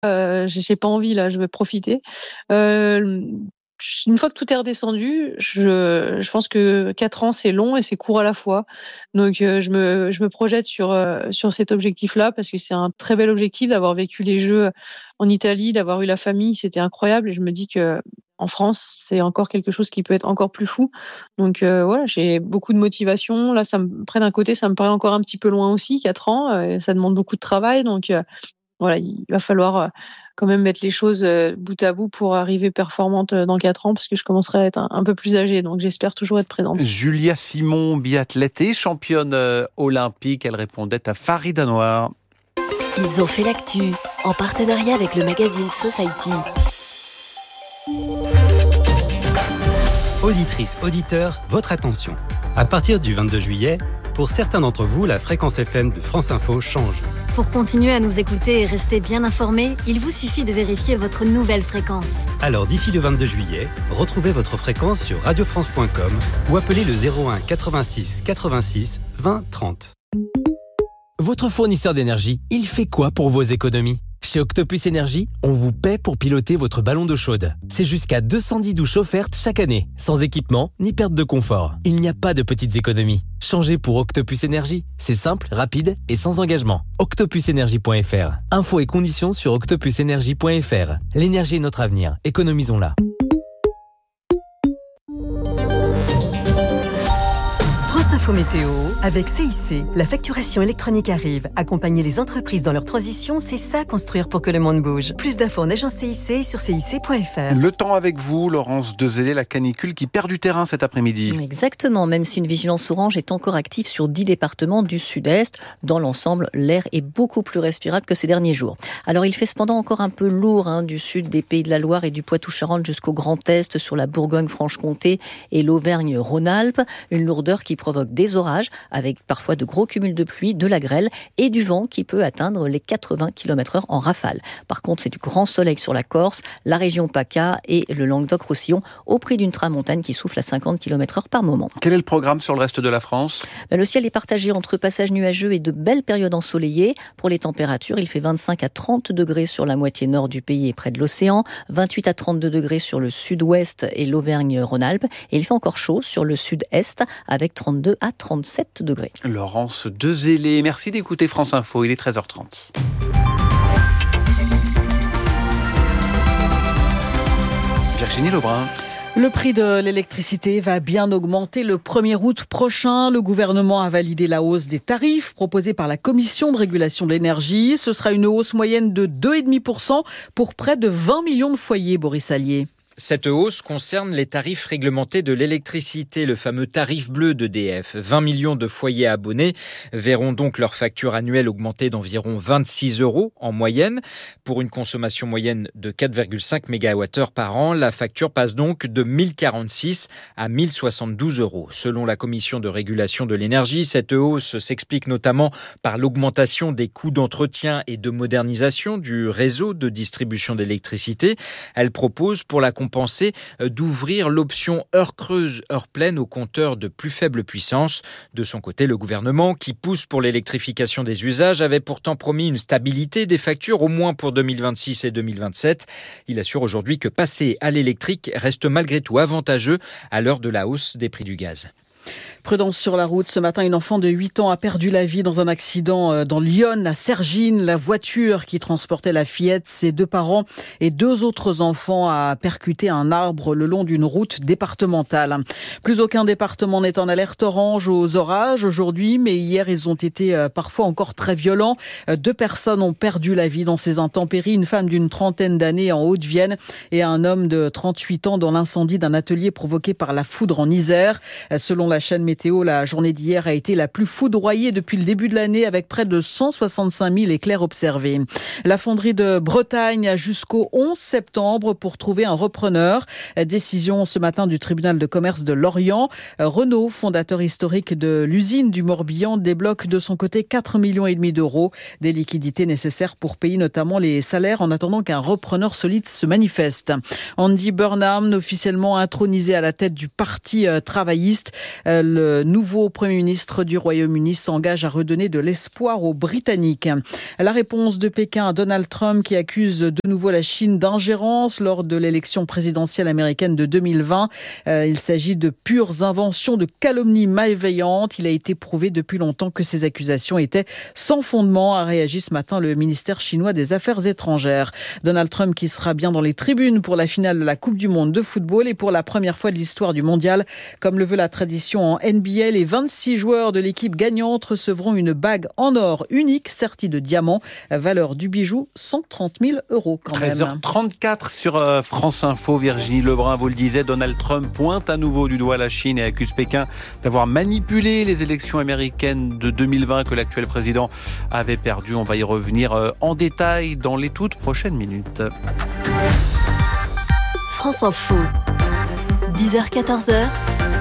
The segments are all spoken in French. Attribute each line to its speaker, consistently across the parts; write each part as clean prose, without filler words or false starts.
Speaker 1: J'ai pas envie là, je veux profiter. Une fois que tout est redescendu, je pense que 4 ans, c'est long et c'est court à la fois. Donc je me projette sur cet objectif-là parce que c'est un très bel objectif d'avoir vécu les Jeux en Italie, d'avoir eu la famille, c'était incroyable et je me dis qu'en France, c'est encore quelque chose qui peut être encore plus fou. Donc voilà, j'ai beaucoup de motivation. Là, près d'un côté, ça me paraît encore un petit peu loin aussi, 4 ans, ça demande beaucoup de travail. Donc voilà, il va falloir quand même mettre les choses bout à bout pour arriver performante dans 4 ans parce que je commencerai à être un peu plus âgée. Donc j'espère toujours être présente.
Speaker 2: Julia Simon, biathlète et championne olympique, elle répondait à Farid Anouar.
Speaker 3: Ils ont fait l'actu en partenariat avec le magazine Society.
Speaker 4: Auditrices, auditeurs, votre attention. À partir du 22 juillet, pour certains d'entre vous, la fréquence FM de France Info change.
Speaker 5: Pour continuer à nous écouter et rester bien informés, il vous suffit de vérifier votre nouvelle fréquence.
Speaker 4: Alors d'ici le 22 juillet, retrouvez votre fréquence sur radiofrance.com ou appelez le 01 86 86 20 30.
Speaker 6: Votre fournisseur d'énergie, il fait quoi pour vos économies ? Chez Octopus Énergie, on vous paie pour piloter votre ballon d'eau chaude. C'est jusqu'à 210 douches offertes chaque année, sans équipement ni perte de confort. Il n'y a pas de petites économies. Changez pour Octopus Énergie. C'est simple, rapide et sans engagement. octopusenergie.fr. Infos et conditions sur octopusenergie.fr. L'énergie est notre avenir. Économisons-la.
Speaker 7: France Info Météo, avec CIC, la facturation électronique arrive. Accompagner les entreprises dans leur transition, c'est ça construire pour que le monde bouge. Plus d'infos en agence CIC sur cic.fr.
Speaker 2: Le temps avec vous, Laurence Dezellé, la canicule qui perd du terrain cet après-midi.
Speaker 8: Exactement, même si une vigilance orange est encore active sur 10 départements du sud-est. Dans l'ensemble, l'air est beaucoup plus respirable que ces derniers jours. Alors il fait cependant encore un peu lourd du sud des Pays de la Loire et du Poitou-Charentes jusqu'au Grand Est sur la Bourgogne-Franche-Comté et l'Auvergne-Rhône-Alpes. Une lourdeur qui provoque des orages avec parfois de gros cumuls de pluie, de la grêle et du vent qui peut atteindre les 80 km/h en rafale. Par contre, c'est du grand soleil sur la Corse, la région PACA et le Languedoc-Roussillon au prix d'une tramontane qui souffle à 50 km/h par moment.
Speaker 2: Quel est le programme sur le reste de la France ?
Speaker 8: Le ciel est partagé entre passages nuageux et de belles périodes ensoleillées. Pour les températures, il fait 25 à 30 degrés sur la moitié nord du pays et près de l'océan, 28 à 32 degrés sur le sud-ouest et l'Auvergne-Rhône-Alpes et il fait encore chaud sur le sud-est avec 32 à 37 degrés.
Speaker 2: Laurence Dezellé, merci d'écouter France Info, il est 13h30. Virginie Lebrun.
Speaker 9: Le prix de l'électricité va bien augmenter le 1er août prochain. Le gouvernement a validé la hausse des tarifs proposée par la Commission de régulation de l'énergie. Ce sera une hausse moyenne de 2,5% pour près de 20 millions de foyers, Boris Allier.
Speaker 10: Cette hausse concerne les tarifs réglementés de l'électricité, le fameux tarif bleu d'EDF. 20 millions de foyers abonnés verront donc leur facture annuelle augmenter d'environ 26 € en moyenne. Pour une consommation moyenne de 4,5 MWh par an, la facture passe donc de 1046 à 1072 €. Selon la Commission de régulation de l'énergie, cette hausse s'explique notamment par l'augmentation des coûts d'entretien et de modernisation du réseau de distribution d'électricité. Elle propose pour la compenser d'ouvrir l'option heure creuse, heure pleine aux compteurs de plus faible puissance. De son côté, le gouvernement, qui pousse pour l'électrification des usages, avait pourtant promis une stabilité des factures, au moins pour 2026 et 2027. Il assure aujourd'hui que passer à l'électrique reste malgré tout avantageux à l'heure de la hausse des prix du gaz.
Speaker 9: Prudence sur la route. Ce matin, une enfant de 8 ans a perdu la vie dans un accident dans l'Yonne, à Cergine. La voiture qui transportait la fillette, ses 2 parents et 2 autres enfants a percuté un arbre le long d'une route départementale. Plus aucun département n'est en alerte orange aux orages aujourd'hui, mais hier, ils ont été parfois encore très violents. 2 personnes ont perdu la vie dans ces intempéries. Une femme d'une 30aine d'années en Haute-Vienne et un homme de 38 ans dans l'incendie d'un atelier provoqué par la foudre en Isère. Selon la chaîne météo, la journée d'hier a été la plus foudroyée depuis le début de l'année avec près de 165 000 éclairs observés. La fonderie de Bretagne a jusqu'au 11 septembre pour trouver un repreneur. Décision ce matin du tribunal de commerce de Lorient. Renault, fondateur historique de l'usine du Morbihan, débloque de son côté 4,5 millions d'euros. Des liquidités nécessaires pour payer notamment les salaires en attendant qu'un repreneur solide se manifeste. Andy Burnham, officiellement intronisé à la tête du parti travailliste. Le le nouveau Premier ministre du Royaume-Uni s'engage à redonner de l'espoir aux Britanniques. La réponse de Pékin à Donald Trump qui accuse de nouveau la Chine d'ingérence lors de l'élection présidentielle américaine de 2020. Il s'agit de pures inventions, de calomnies malveillantes. Il a été prouvé depuis longtemps que ces accusations étaient sans fondement, a réagi ce matin le ministère chinois des Affaires étrangères. Donald Trump qui sera bien dans les tribunes pour la finale de la Coupe du Monde de football et pour la première fois de l'histoire du mondial. Comme le veut la tradition en NBA, les 26 joueurs de l'équipe gagnante recevront une bague en or unique sertie de diamants. Valeur du bijou, 130 000 € quand même.
Speaker 2: 13h34 sur France Info. Virginie Lebrun vous le disait, Donald Trump pointe à nouveau du doigt la Chine et accuse Pékin d'avoir manipulé les élections américaines de 2020 que l'actuel président avait perdu. On va y revenir en détail dans les toutes prochaines minutes.
Speaker 3: France Info, 10h-14h,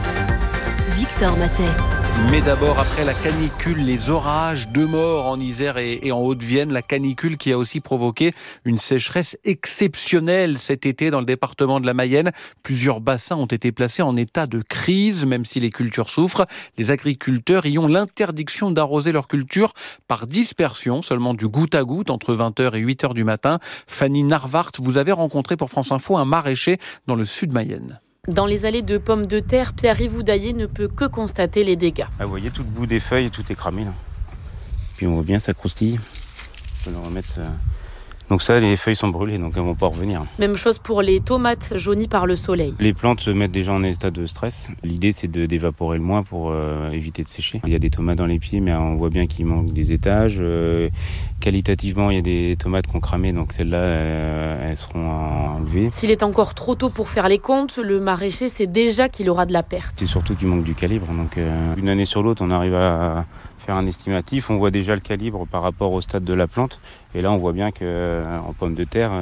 Speaker 3: Victor Matet.
Speaker 2: Mais d'abord, après la canicule, les orages, 2 morts en Isère et en Haute-Vienne. La canicule qui a aussi provoqué une sécheresse exceptionnelle cet été dans le département de la Mayenne. Plusieurs bassins ont été placés en état de crise, même si les cultures souffrent. Les agriculteurs y ont l'interdiction d'arroser leurs cultures par dispersion, seulement du goutte à goutte entre 20h et 8h du matin. Fanny Narvart, vous avez rencontré pour France Info un maraîcher dans le sud Mayenne.
Speaker 11: Dans les allées de pommes de terre, Pierre-Yves Oudaillé ne peut que constater les dégâts.
Speaker 12: Vous voyez, tout le bout des feuilles, tout est cramé là. Puis on voit bien, ça croustille. On peut le remettre. Donc ça, les feuilles sont brûlées, donc elles ne vont pas revenir.
Speaker 11: Même chose pour les tomates jaunies par le soleil.
Speaker 12: Les plantes se mettent déjà en état de stress. L'idée, c'est d'évaporer le moins pour éviter de sécher. Il y a des tomates dans les pieds, mais on voit bien qu'il manque des étages. Qualitativement, il y a des tomates qui ont cramé, donc celles-là, elles seront enlevées.
Speaker 11: S'il est encore trop tôt pour faire les comptes, le maraîcher sait déjà qu'il aura de la perte.
Speaker 12: C'est surtout qu'il manque du calibre. Donc une année sur l'autre, on arrive à faire un estimatif. On voit déjà le calibre par rapport au stade de la plante. Et là, on voit bien qu'en pommes de terre,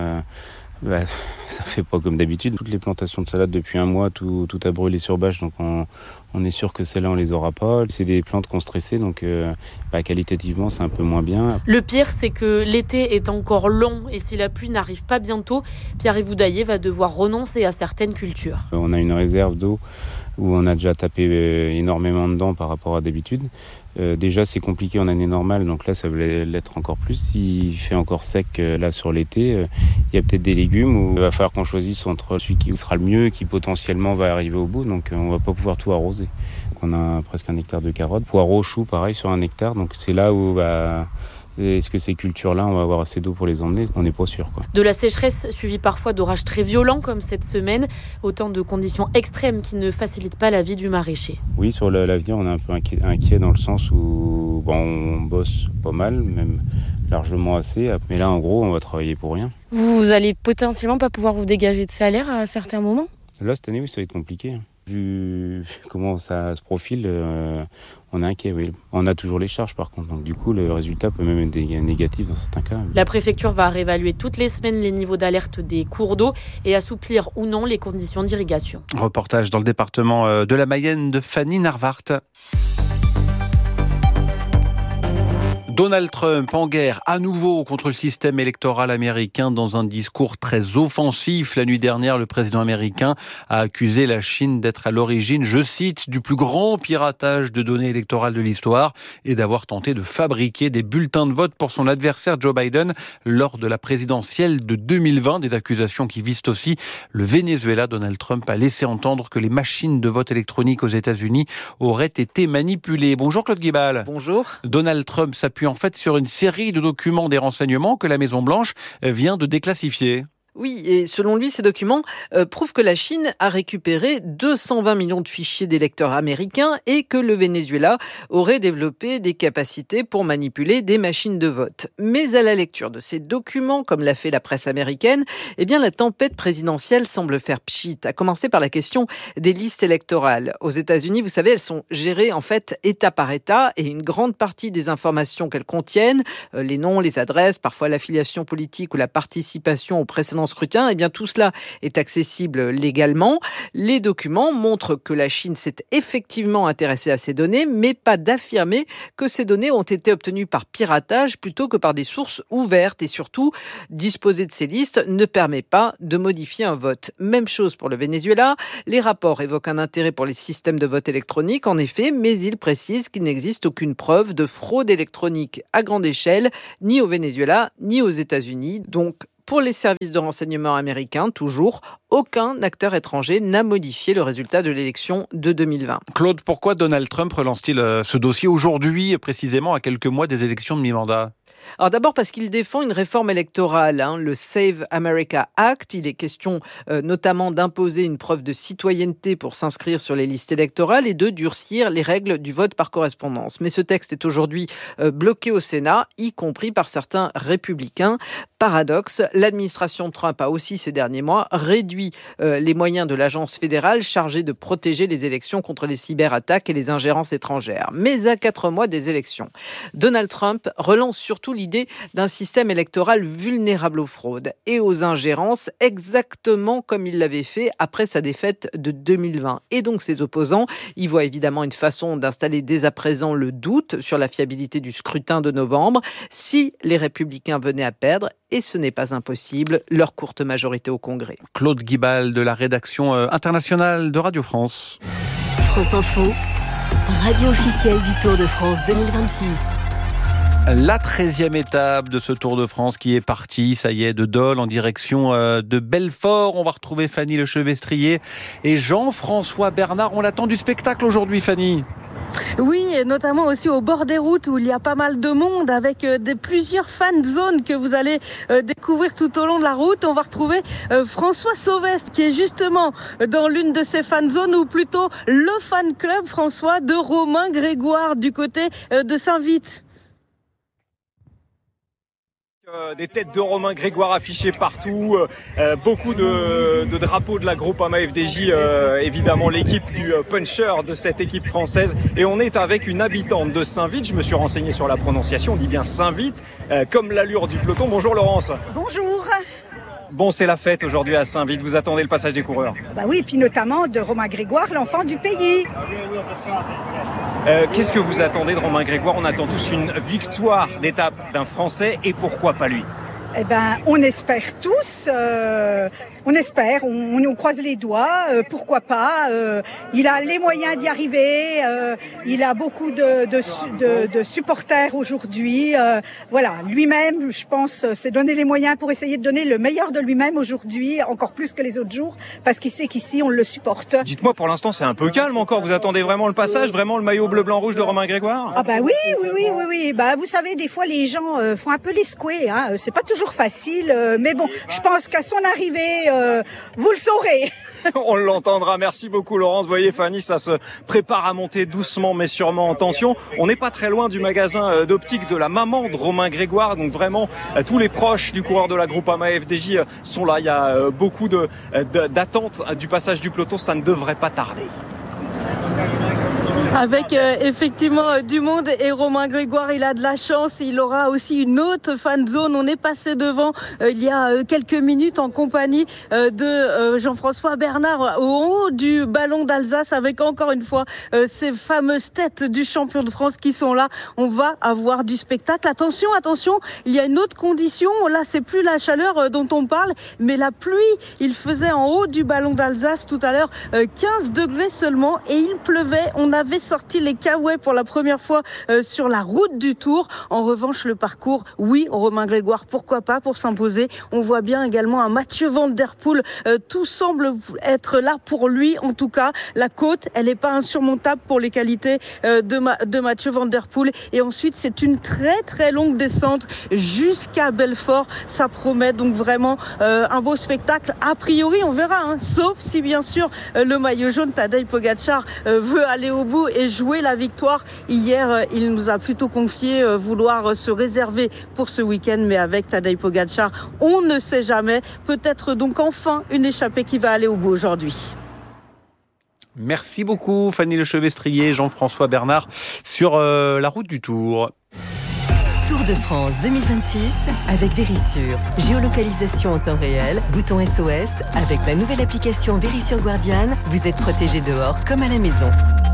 Speaker 12: ça fait pas comme d'habitude. Toutes les plantations de salade depuis un mois, tout a brûlé sur bâche. Donc on est sûr que celles-là, on les aura pas. C'est des plantes qui ont stressé, donc qualitativement, c'est un peu moins bien.
Speaker 11: Le pire, c'est que l'été est encore long. Et si la pluie n'arrive pas bientôt, Pierre-Yves Oudaillé va devoir renoncer à certaines cultures.
Speaker 12: On a une réserve d'eau où on a déjà tapé énormément dedans par rapport à d'habitude. Déjà, c'est compliqué en année normale, donc là, ça va l'être encore plus. S'il fait encore sec là sur l'été, il y a peut-être des légumes où il va falloir qu'on choisisse entre celui qui sera le mieux, qui potentiellement va arriver au bout, donc on va pas pouvoir tout arroser. Donc, on a presque 1 hectare de carottes. Poireaux, choux, pareil, sur 1 hectare, donc c'est là où est-ce que ces cultures-là, on va avoir assez d'eau pour les emmener ? On n'est pas sûr, quoi.
Speaker 11: De la sécheresse suivie parfois d'orages très violents comme cette semaine, autant de conditions extrêmes qui ne facilitent pas la vie du maraîcher.
Speaker 12: Oui, sur l'avenir, on est un peu inquiet dans le sens où on bosse pas mal, même largement assez. Mais là, en gros, on va travailler pour rien.
Speaker 11: Vous allez potentiellement pas pouvoir vous dégager de salaire à certains moments ?
Speaker 12: Là, cette année, oui, ça va être compliqué. Vu comment ça se profile, on est inquiet, oui. On a toujours les charges par contre, donc du coup le résultat peut même être négatif dans certains cas.
Speaker 11: La préfecture va réévaluer toutes les semaines les niveaux d'alerte des cours d'eau et assouplir ou non les conditions d'irrigation.
Speaker 2: Reportage dans le département de la Mayenne de Fanny Narvart. Donald Trump en guerre à nouveau contre le système électoral américain dans un discours très offensif. La nuit dernière, le président américain a accusé la Chine d'être à l'origine, je cite, du plus grand piratage de données électorales de l'histoire et d'avoir tenté de fabriquer des bulletins de vote pour son adversaire Joe Biden lors de la présidentielle de 2020. Des accusations qui visent aussi le Venezuela. Donald Trump a laissé entendre que les machines de vote électronique aux États-Unis auraient été manipulées. Bonjour Claude Guébal.
Speaker 13: Bonjour.
Speaker 2: Donald Trump s'appuie en fait sur une série de documents des renseignements que la Maison-Blanche vient de déclassifier.
Speaker 13: Oui, et selon lui, ces documents prouvent que la Chine a récupéré 220 millions de fichiers d'électeurs américains et que le Venezuela aurait développé des capacités pour manipuler des machines de vote. Mais à la lecture de ces documents, comme l'a fait la presse américaine, eh bien la tempête présidentielle semble faire pchit, à commencer par la question des listes électorales. Aux États-Unis, vous savez, elles sont gérées en fait État par État et une grande partie des informations qu'elles contiennent, les noms, les adresses, parfois l'affiliation politique ou la participation aux précédents scrutin. Eh bien, tout cela est accessible légalement. Les documents montrent que la Chine s'est effectivement intéressée à ces données, mais pas d'affirmer que ces données ont été obtenues par piratage plutôt que par des sources ouvertes. Et surtout, disposer de ces listes ne permet pas de modifier un vote. Même chose pour le Venezuela. Les rapports évoquent un intérêt pour les systèmes de vote électronique, en effet, mais ils précisent qu'il n'existe aucune preuve de fraude électronique à grande échelle, ni au Venezuela, ni aux États-Unis. Donc, pour les services de renseignement américains, toujours, aucun acteur étranger n'a modifié le résultat de l'élection de 2020.
Speaker 2: Claude, pourquoi Donald Trump relance-t-il ce dossier aujourd'hui, précisément à quelques mois des élections de mi-mandat ?
Speaker 13: Alors d'abord parce qu'il défend une réforme électorale, le Save America Act. Il est question notamment d'imposer une preuve de citoyenneté pour s'inscrire sur les listes électorales et de durcir les règles du vote par correspondance. Mais ce texte est aujourd'hui bloqué au Sénat, y compris par certains républicains. Paradoxe, l'administration Trump a aussi ces derniers mois réduit les moyens de l'agence fédérale chargée de protéger les élections contre les cyberattaques et les ingérences étrangères. Mais à 4 mois des élections, Donald Trump relance surtout l'idée d'un système électoral vulnérable aux fraudes et aux ingérences, exactement comme il l'avait fait après sa défaite de 2020. Et donc ses opposants y voient évidemment une façon d'installer dès à présent le doute sur la fiabilité du scrutin de novembre si les républicains venaient à perdre, et ce n'est pas impossible, leur courte majorité au Congrès.
Speaker 2: Claude Guibal de la rédaction internationale de Radio France.
Speaker 3: France Info, radio officielle du Tour de France 2026.
Speaker 2: La 13e étape de ce Tour de France qui est parti, ça y est, de Dole en direction de Belfort. On va retrouver Fanny Lechevestrier et Jean-François Bernard. On attend du spectacle aujourd'hui, Fanny.
Speaker 14: Oui, et notamment aussi au bord des routes où il y a pas mal de monde avec plusieurs fan zones que vous allez découvrir tout au long de la route. On va retrouver François Sauvestre qui est justement dans l'une de ces fan zones ou plutôt le fan club, François, de Romain Grégoire du côté de Saint-Vite.
Speaker 15: Des têtes de Romain Grégoire affichées partout, beaucoup de drapeaux de la Groupama FDJ, évidemment l'équipe du puncher de cette équipe française. Et on est avec une habitante de Saint-Vite, je me suis renseigné sur la prononciation, on dit bien Saint-Vite, comme l'allure du peloton. Bonjour Laurence.
Speaker 16: Bonjour.
Speaker 15: Bon, c'est la fête aujourd'hui à Saint-Vite, vous attendez le passage des coureurs.
Speaker 16: Bah oui, et puis notamment de Romain Grégoire, l'enfant du pays.
Speaker 15: Qu'est-ce que vous attendez de Romain Grégoire ? On attend tous une victoire d'étape d'un Français et pourquoi pas lui ?
Speaker 16: Eh ben, on espère tous, on croise les doigts, pourquoi pas. Il a les moyens d'y arriver, il a beaucoup de supporters aujourd'hui. Voilà, lui-même, je pense, s'est donné les moyens pour essayer de donner le meilleur de lui-même aujourd'hui, encore plus que les autres jours, parce qu'il sait qu'ici, on le supporte.
Speaker 15: Dites-moi, pour l'instant, c'est un peu calme encore. Vous attendez vraiment le passage, vraiment le maillot bleu-blanc-rouge de Romain Grégoire ?
Speaker 16: Ah bah oui. Bah, vous savez, des fois, les gens font un peu les secouer, hein. C'est pas toujours facile, mais bon, je pense qu'à son arrivée, vous le saurez.
Speaker 15: On l'entendra. Merci beaucoup Laurence. Vous voyez Fanny, ça se prépare à monter doucement mais sûrement en tension. On n'est pas très loin du magasin d'optique de la maman de Romain Grégoire. Donc vraiment, tous les proches du coureur de la Groupama FDJ sont là. Il y a beaucoup d'attente du passage du peloton. Ça ne devrait pas tarder.
Speaker 14: Avec effectivement du monde et Romain Grégoire, il a de la chance, il aura aussi une autre fan zone. On est passé devant il y a quelques minutes en compagnie de Jean-François Bernard au haut du ballon d'Alsace avec encore une fois ces fameuses têtes du champion de France qui sont là. On va avoir du spectacle. Attention, il y a une autre condition. Là, c'est plus la chaleur dont on parle, mais la pluie. Il faisait en haut du ballon d'Alsace tout à l'heure 15 degrés seulement et il pleuvait. On avait sorti les Kawaii pour la première fois sur la route du Tour. En revanche, le parcours, oui, Romain Grégoire, pourquoi pas pour s'imposer. On voit bien également un Mathieu Van Der Poel. Tout semble être là pour lui. En tout cas, la côte, elle n'est pas insurmontable pour les qualités de Mathieu Van Der Poel. Et ensuite, c'est une très très longue descente jusqu'à Belfort. Ça promet donc vraiment un beau spectacle. A priori, on verra, hein, sauf si bien sûr le maillot jaune Tadej Pogačar veut aller au bout et jouer la victoire. Hier, il nous a plutôt confié vouloir se réserver pour ce week-end, mais avec Tadej Pogačar, on ne sait jamais. Peut-être donc enfin une échappée qui va aller au bout aujourd'hui.
Speaker 2: Merci beaucoup Fanny Lechevestrier, Jean-François Bernard sur la route du Tour.
Speaker 3: Tour
Speaker 7: de France 2026 avec Vérissure. Géolocalisation en temps réel, bouton SOS. Avec la nouvelle application Vérissure Guardian, vous êtes protégé dehors comme à la maison.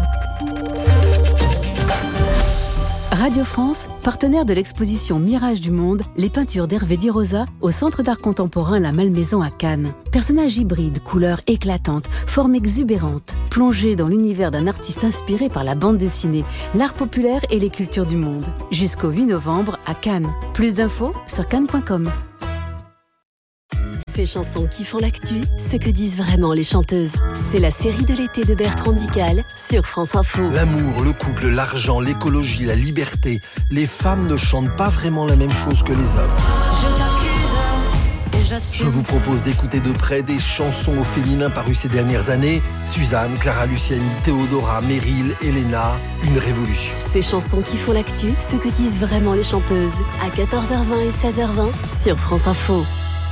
Speaker 17: Radio France, partenaire de l'exposition Mirage du Monde, les peintures d'Hervé Di Rosa au Centre d'art contemporain La Malmaison à Cannes. Personnages hybrides, couleurs éclatantes, formes exubérantes, plongés dans l'univers d'un artiste inspiré par la bande dessinée, l'art populaire et les cultures du monde. Jusqu'au 8 novembre à Cannes. Plus d'infos sur cannes.com.
Speaker 3: Ces chansons qui font l'actu, ce que disent vraiment les chanteuses. C'est la série de l'été de Bertrand Dical sur France Info.
Speaker 18: L'amour, le couple, l'argent, l'écologie, la liberté. Les femmes ne chantent pas vraiment la même chose que les hommes. Je vous propose d'écouter de près des chansons au féminin parues ces dernières années. Suzanne, Clara Luciani, Théodora, Meryl, Elena, une révolution.
Speaker 3: Ces chansons qui font l'actu, ce que disent vraiment les chanteuses. À 14h20 et 16h20 sur France Info.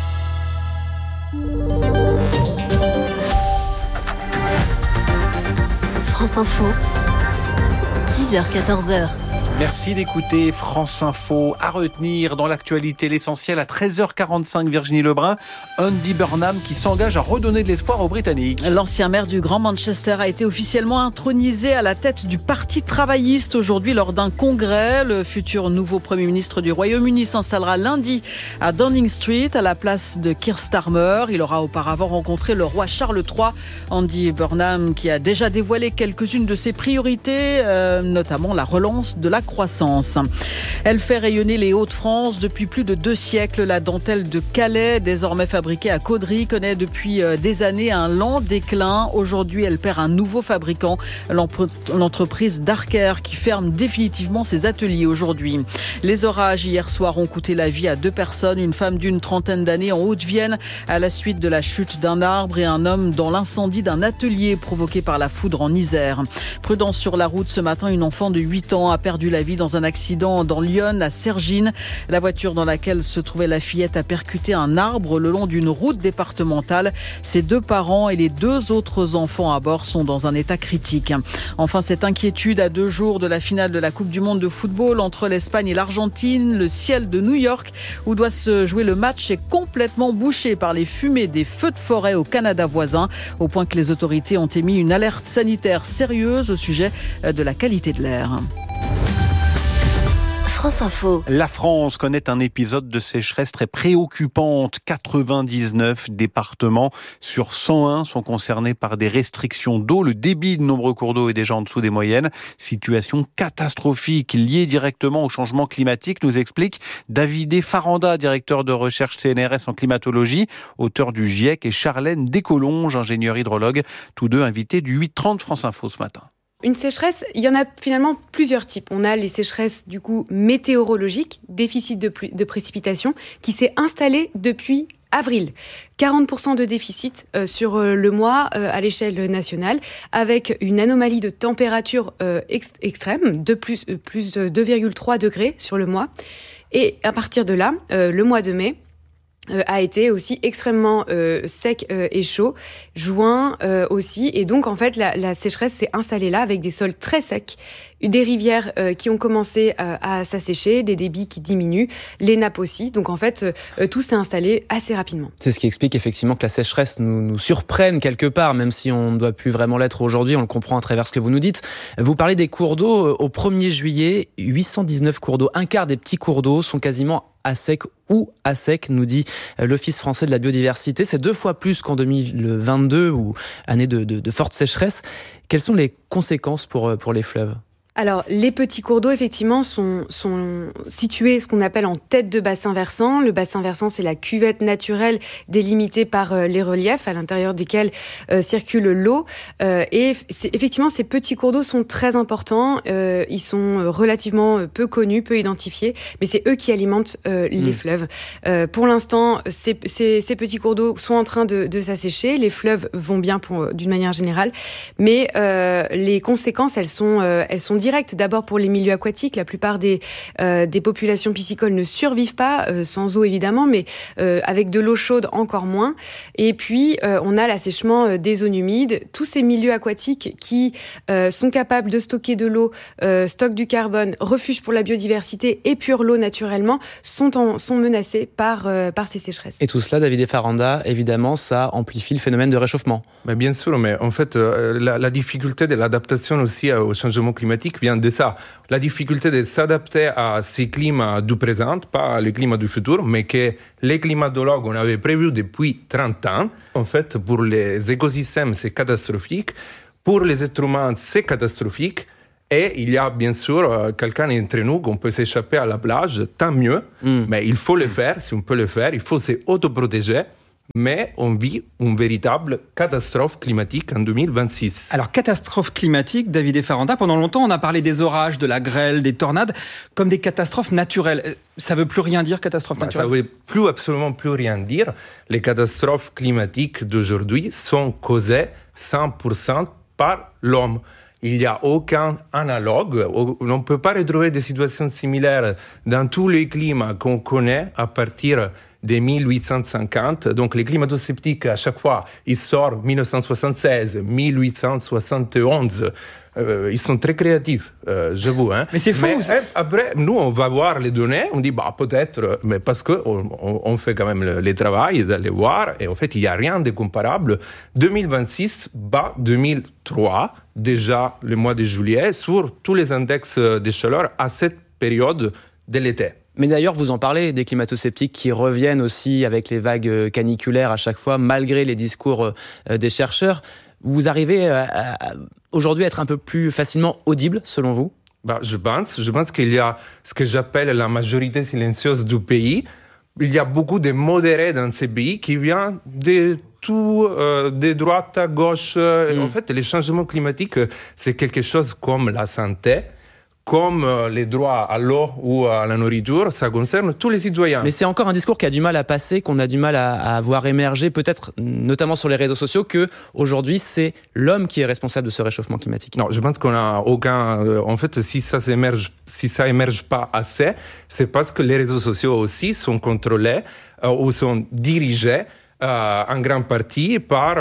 Speaker 3: France Info, 10h-14h.
Speaker 2: Merci d'écouter France Info. À retenir dans l'actualité l'essentiel à 13h45, Virginie Lebrun, Andy Burnham qui s'engage à redonner de l'espoir aux Britanniques.
Speaker 9: L'ancien maire du Grand Manchester a été officiellement intronisé à la tête du Parti travailliste aujourd'hui lors d'un congrès. Le futur nouveau Premier ministre du Royaume-Uni s'installera lundi à Downing Street à la place de Keir Starmer. Il aura auparavant rencontré le roi Charles III. Andy Burnham qui a déjà dévoilé quelques-unes de ses priorités, notamment la relance de la croissance. Elle fait rayonner les Hauts-de-France depuis plus de 2 siècles. La dentelle de Calais, désormais fabriquée à Caudry, connaît depuis des années un lent déclin. Aujourd'hui, elle perd un nouveau fabricant, l'entreprise Darker, qui ferme définitivement ses ateliers aujourd'hui. Les orages hier soir ont coûté la vie à 2 personnes, une femme d'une trentaine d'années en Haute-Vienne à la suite de la chute d'un arbre et un homme dans l'incendie d'un atelier provoqué par la foudre en Isère. Prudence sur la route ce matin, une enfant de 8 ans a perdu la vie dans un accident dans Lyon, à Cergine. La voiture dans laquelle se trouvait la fillette a percuté un arbre le long d'une route départementale. Ses 2 parents et les 2 autres enfants à bord sont dans un état critique. Enfin, cette inquiétude à 2 jours de la finale de la Coupe du Monde de football entre l'Espagne et l'Argentine. Le ciel de New York, où doit se jouer le match, est complètement bouché par les fumées des feux de forêt au Canada voisin, au point que les autorités ont émis une alerte sanitaire sérieuse au sujet de la qualité de l'air.
Speaker 3: France Info.
Speaker 2: La France connaît un épisode de sécheresse très préoccupante. 99 départements sur 101 sont concernés par des restrictions d'eau. Le débit de nombreux cours d'eau est déjà en dessous des moyennes. Situation catastrophique liée directement au changement climatique, nous explique David Faranda, directeur de recherche CNRS en climatologie, auteur du GIEC, et Charlène Descolonges, ingénieure hydrologue, tous deux invités du 8h30 France Info ce matin.
Speaker 19: Une sécheresse, il y en a finalement plusieurs types. On a les sécheresses du coup météorologiques, déficit de précipitation, qui s'est installé depuis avril. 40% de déficit sur le mois à l'échelle nationale, avec une anomalie de température extrême de plus 2,3 degrés sur le mois. Et à partir de là, le mois de mai a été aussi extrêmement sec et chaud, juin aussi, et donc en fait la sécheresse s'est installée là avec des sols très secs, des rivières qui ont commencé à s'assécher, des débits qui diminuent, les nappes aussi, donc en fait tout s'est installé assez rapidement.
Speaker 20: C'est ce qui explique effectivement que la sécheresse nous surprenne quelque part, même si on ne doit plus vraiment l'être aujourd'hui, on le comprend à travers ce que vous nous dites. Vous parlez des cours d'eau, au 1er juillet, 819 cours d'eau, un quart des petits cours d'eau sont quasiment à sec ou à sec, nous dit l'Office français de la biodiversité. C'est 2 fois plus qu'en 2022, ou année de forte sécheresse. Quelles sont les conséquences pour les fleuves ?
Speaker 19: Alors, les petits cours d'eau, effectivement, sont situés, ce qu'on appelle en tête de bassin versant. Le bassin versant, c'est la cuvette naturelle délimitée par les reliefs à l'intérieur desquels circule l'eau. Et effectivement, ces petits cours d'eau sont très importants. Ils sont relativement peu connus, peu identifiés, mais c'est eux qui alimentent les fleuves. Pour l'instant, ces petits cours d'eau sont en train de s'assécher. Les fleuves vont bien d'une manière générale, mais les conséquences, elles sont directes. D'abord pour les milieux aquatiques, la plupart des populations piscicoles ne survivent pas, sans eau évidemment, mais avec de l'eau chaude encore moins. Et puis on a l'assèchement des zones humides. Tous ces milieux aquatiques qui sont capables de stocker de l'eau, stockent du carbone, refuge pour la biodiversité, épurent l'eau naturellement, sont menacés par ces sécheresses.
Speaker 20: Et tout cela, David Efaranda, évidemment, ça amplifie le phénomène de réchauffement.
Speaker 21: Mais bien sûr, mais en fait, la difficulté de l'adaptation aussi au changement climatique vient de ça. La difficulté de s'adapter à ces climats du présent, pas les climats du futur, mais que les climatologues on avait prévu depuis 30 ans. En fait, pour les écosystèmes, c'est catastrophique. Pour les êtres humains, c'est catastrophique. Et il y a bien sûr quelqu'un entre nous qu'on peut s'échapper à la plage, tant mieux. Mais il faut le faire, si on peut le faire, il faut s'autoprotéger. Mais on vit une véritable catastrophe climatique en 2026.
Speaker 22: Alors, catastrophe climatique, David Efaranda, pendant longtemps, on a parlé des orages, de la grêle, des tornades, comme des catastrophes naturelles. Ça ne veut plus rien dire, catastrophe naturelle ?
Speaker 21: Ça ne veut absolument plus rien dire. Les catastrophes climatiques d'aujourd'hui sont causées 100% par l'homme. Il n'y a aucun analogue. On ne peut pas retrouver des situations similaires dans tous les climats qu'on connaît à partir de 1850. Donc les climato-sceptiques, à chaque fois, ils sortent 1976, 1871. Ils sont très créatifs, j'avoue.
Speaker 22: Mais c'est faux.
Speaker 21: Après, nous, on va voir les données. On dit, peut-être, mais parce qu'on fait quand même le travail d'aller voir. Et en fait, il n'y a rien de comparable. 2026 bat 2003, déjà le mois de juillet, sur tous les index de chaleur à cette période de l'été.
Speaker 20: Mais d'ailleurs, vous en parlez, des climato-sceptiques qui reviennent aussi avec les vagues caniculaires à chaque fois, malgré les discours des chercheurs. Vous arrivez aujourd'hui à être un peu plus facilement audible, selon vous ?
Speaker 21: Je pense qu'il y a ce que j'appelle la majorité silencieuse du pays. Il y a beaucoup de modérés dans ces pays qui viennent de tout, de droite à gauche. En fait, les changements climatiques, c'est quelque chose comme la santé. Comme les droits à l'eau ou à la nourriture, ça concerne tous les citoyens.
Speaker 20: Mais c'est encore un discours qui a du mal à passer, qu'on a du mal à voir émerger, peut-être notamment sur les réseaux sociaux, qu'aujourd'hui, c'est l'homme qui est responsable de ce réchauffement climatique.
Speaker 21: Non, je pense qu'on n'a aucun... En fait, si ça émerge pas assez, c'est parce que les réseaux sociaux aussi sont contrôlés ou sont dirigés en grande partie par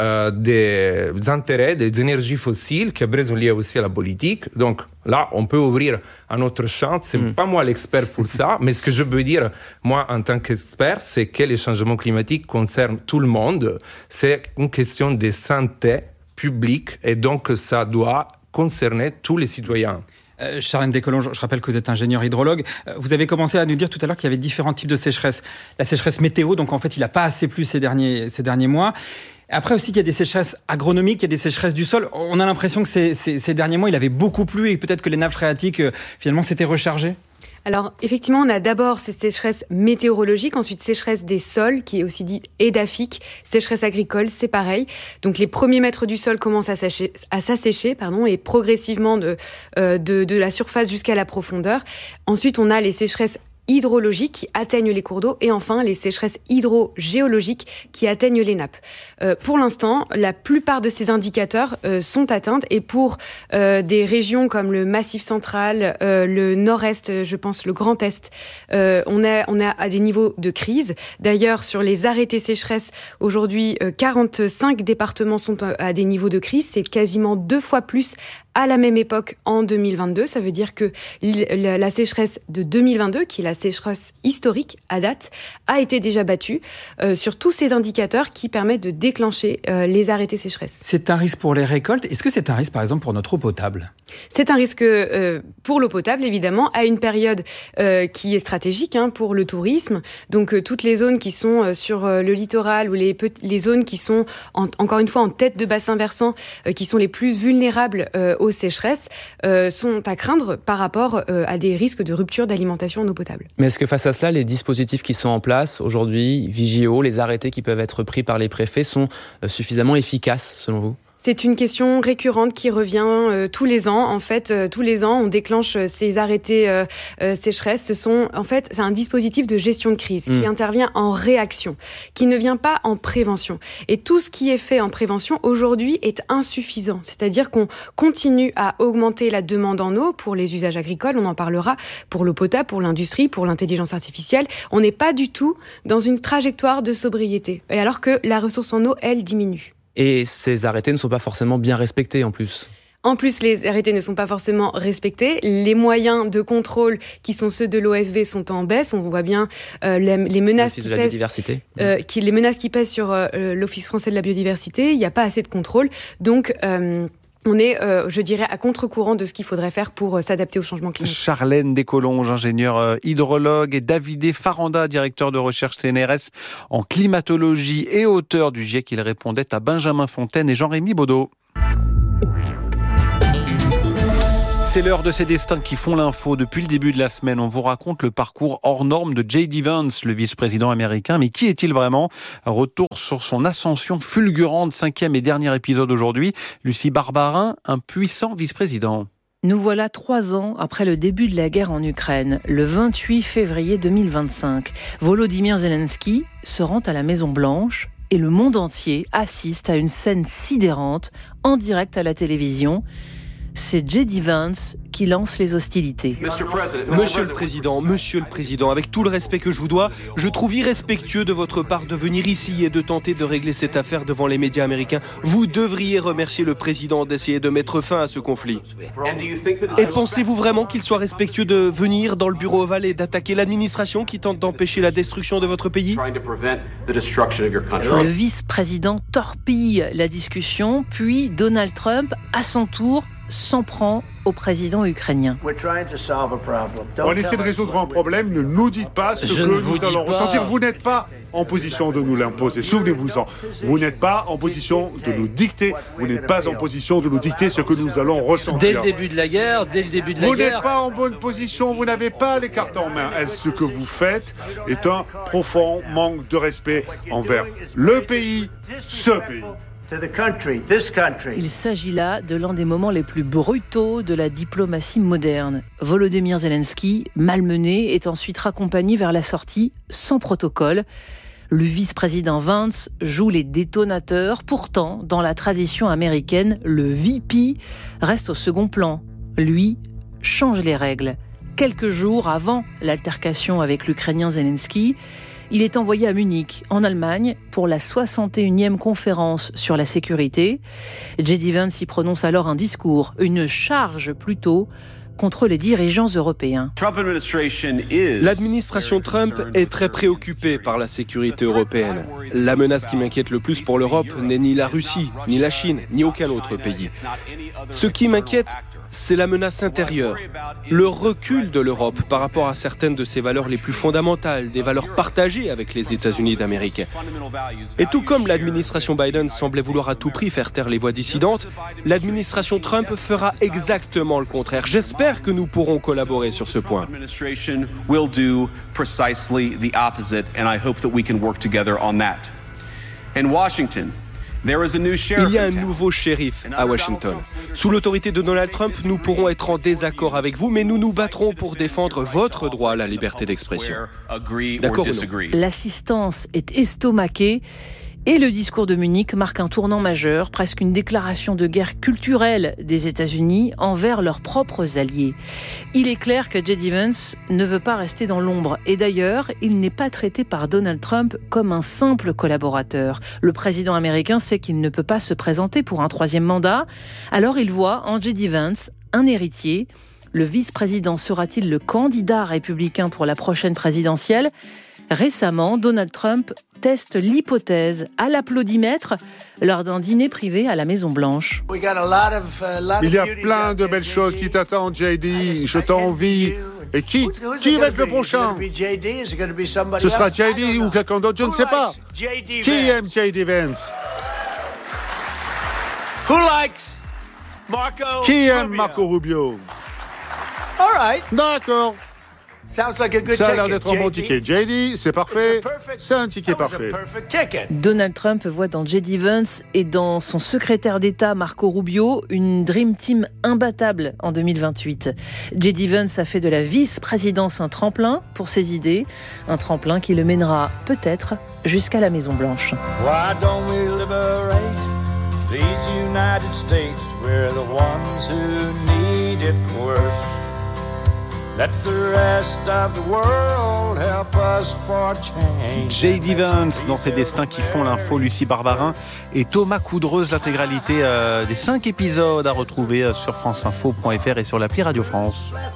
Speaker 21: des intérêts, des énergies fossiles qui après sont liées aussi à la politique. Donc là, on peut ouvrir un autre champ. C'est pas moi l'expert pour ça, mais ce que je veux dire, moi, en tant qu'expert, c'est que les changements climatiques concernent tout le monde. C'est une question de santé publique et donc ça doit concerner tous les citoyens.
Speaker 22: Charlène Descolons, je rappelle que vous êtes ingénieur hydrologue. Vous avez commencé à nous dire tout à l'heure qu'il y avait différents types de sécheresse. La sécheresse météo, donc en fait, il n'a pas assez plu ces derniers mois. Après aussi, il y a des sécheresses agronomiques, il y a des sécheresses du sol. On a l'impression que ces derniers mois, il avait beaucoup plu et peut-être que les nappes phréatiques, finalement, s'étaient rechargées.
Speaker 19: Alors, effectivement, on a d'abord ces sécheresses météorologiques, ensuite sécheresse des sols, qui est aussi dit édaphique, sécheresse agricole, c'est pareil. Donc, les premiers mètres du sol commencent à s'assécher, et progressivement de la surface jusqu'à la profondeur. Ensuite, on a les sécheresses hydrologiques qui atteignent les cours d'eau et enfin les sécheresses hydrogéologiques qui atteignent les nappes. Pour l'instant, la plupart de ces indicateurs sont atteints et pour des régions comme le Massif central, le Nord-Est, je pense le Grand Est, on a à des niveaux de crise. D'ailleurs, sur les arrêtés sécheresse, aujourd'hui, 45 départements sont à des niveaux de crise. C'est quasiment 2 fois plus à la même époque en 2022. Ça veut dire que la sécheresse de 2022, qui est la sécheresse historique à date, a été déjà battue sur tous ces indicateurs qui permettent de déclencher les arrêtés sécheresse.
Speaker 22: C'est un risque pour les récoltes. Est-ce que c'est un risque, par exemple, pour notre eau potable ?
Speaker 19: C'est un risque pour l'eau potable, évidemment, à une période qui est stratégique pour le tourisme. Donc, toutes les zones qui sont sur le littoral ou les zones qui sont, encore une fois, en tête de bassin versant, qui sont les plus vulnérables aux sécheresses, sont à craindre par rapport à des risques de rupture d'alimentation en eau potable.
Speaker 20: Mais est-ce que face à cela, les dispositifs qui sont en place aujourd'hui, Vigio, les arrêtés qui peuvent être pris par les préfets sont suffisamment efficaces, selon vous ?
Speaker 19: C'est une question récurrente qui revient tous les ans. En fait, tous les ans, on déclenche ces arrêtés sécheresse. C'est un dispositif de gestion de crise qui intervient en réaction, qui ne vient pas en prévention. Et tout ce qui est fait en prévention aujourd'hui est insuffisant. C'est-à-dire qu'on continue à augmenter la demande en eau pour les usages agricoles, on en parlera, pour l'eau potable, pour l'industrie, pour l'intelligence artificielle. On n'est pas du tout dans une trajectoire de sobriété. Et alors que la ressource en eau, elle, diminue.
Speaker 20: Et ces arrêtés ne sont pas forcément bien respectés en plus.
Speaker 19: En plus, les arrêtés ne sont pas forcément respectés. Les moyens de contrôle, qui sont ceux de l'OFV, sont en baisse. On voit bien les menaces qui pèsent, les menaces qui pèsent sur l'Office français de la biodiversité. Il n'y a pas assez de contrôle. Donc, on est, je dirais, à contre-courant de ce qu'il faudrait faire pour s'adapter au changement climatique.
Speaker 2: Charlène Descolonges, ingénieure hydrologue, et David Faranda, directeur de recherche CNRS en climatologie et auteur du GIEC. Il répondait à Benjamin Fontaine et Jean-Rémy Baudot. C'est l'heure de ces destins qui font l'info. Depuis le début de la semaine, on vous raconte le parcours hors norme de J.D. Vance, le vice-président américain. Mais qui est-il vraiment ? Retour sur son ascension fulgurante, 5e et dernier épisode aujourd'hui. Lucie Barbarin, un puissant vice-président.
Speaker 1: Nous voilà 3 ans après le début de la guerre en Ukraine, le 28 février 2025. Volodymyr Zelensky se rend à la Maison-Blanche et le monde entier assiste à une scène sidérante en direct à la télévision. C'est J.D. Vance qui lance les hostilités.
Speaker 5: Monsieur le Président, avec tout le respect que je vous dois, je trouve irrespectueux de votre part de venir ici et de tenter de régler cette affaire devant les médias américains. Vous devriez remercier le Président d'essayer de mettre fin à ce conflit. Et pensez-vous vraiment qu'il soit respectueux de venir dans le bureau ovale et d'attaquer l'administration qui tente d'empêcher la destruction de votre pays ?
Speaker 1: Le vice-président torpille la discussion, puis Donald Trump, à son tour, s'en prend au président ukrainien.
Speaker 23: On essaie de résoudre un problème, ne nous dites pas ce que nous allons ressentir. Vous n'êtes pas en position de nous l'imposer, souvenez-vous-en. Vous n'êtes pas en position de nous dicter, vous n'êtes pas en position de nous dicter ce que nous allons ressentir.
Speaker 24: Dès le début de la guerre,
Speaker 23: vous n'êtes pas en bonne position, vous n'avez pas les cartes en main. Ce que vous faites est un profond manque de respect envers le pays, ce pays.
Speaker 1: Il s'agit là de l'un des moments les plus brutaux de la diplomatie moderne. Volodymyr Zelensky, malmené, est ensuite raccompagné vers la sortie sans protocole. Le vice-président Vance joue les détonateurs. Pourtant, dans la tradition américaine, le VP reste au second plan. Lui change les règles. Quelques jours avant l'altercation avec l'Ukrainien Zelensky, il est envoyé à Munich, en Allemagne, pour la 61e conférence sur la sécurité. J.D. Vance y prononce alors un discours, une charge plutôt, contre les dirigeants européens.
Speaker 5: L'administration Trump est très préoccupée par la sécurité européenne. La menace qui m'inquiète le plus pour l'Europe n'est ni la Russie, ni la Chine, ni aucun autre pays. Ce qui m'inquiète, c'est la menace intérieure, le recul de l'Europe par rapport à certaines de ses valeurs les plus fondamentales, des valeurs partagées avec les États-Unis d'Amérique. Et tout comme l'administration Biden semblait vouloir à tout prix faire taire les voix dissidentes, l'administration Trump fera exactement le contraire. J'espère que nous pourrons collaborer sur ce point. Il y a un nouveau shérif à Washington. Sous l'autorité de Donald Trump, nous pourrons être en désaccord avec vous, mais nous nous battrons pour défendre votre droit à la liberté d'expression. D'accord ou non ?
Speaker 1: L'assistance est estomaquée. Et le discours de Munich marque un tournant majeur, presque une déclaration de guerre culturelle des États-Unis envers leurs propres alliés. Il est clair que J.D. Vance ne veut pas rester dans l'ombre. Et d'ailleurs, il n'est pas traité par Donald Trump comme un simple collaborateur. Le président américain sait qu'il ne peut pas se présenter pour un 3e mandat. Alors il voit en J.D. Vance un héritier. Le vice-président sera-t-il le candidat républicain pour la prochaine présidentielle ? Récemment, Donald Trump teste l'hypothèse à l'applaudimètre lors d'un dîner privé à la Maison-Blanche.
Speaker 23: Il y a plein de belles choses qui t'attendent, J.D. Je t'envie. Et qui va être le prochain ? Ce sera J.D. ou quelqu'un d'autre, je ne sais pas. Qui aime J.D. Vance ? Qui aime Marco Rubio ? D'accord. Ça a l'air d'être un bon ticket. JD, c'est parfait. C'est un ticket parfait.
Speaker 1: Donald Trump voit dans J.D. Vance et dans son secrétaire d'État Marco Rubio une Dream Team imbattable en 2028. J.D. Vance a fait de la vice-présidence un tremplin pour ses idées, un tremplin qui le mènera peut-être jusqu'à la Maison-Blanche.
Speaker 4: Why don't we liberate these United States? We're the ones who need it worst. Let the rest of the world help us for change.
Speaker 2: J.D. Vance dans ses destins qui font l'info, Lucie Barbarin et Thomas Coudreuse. L'intégralité des 5 épisodes à retrouver sur franceinfo.fr et sur l'appli Radio France.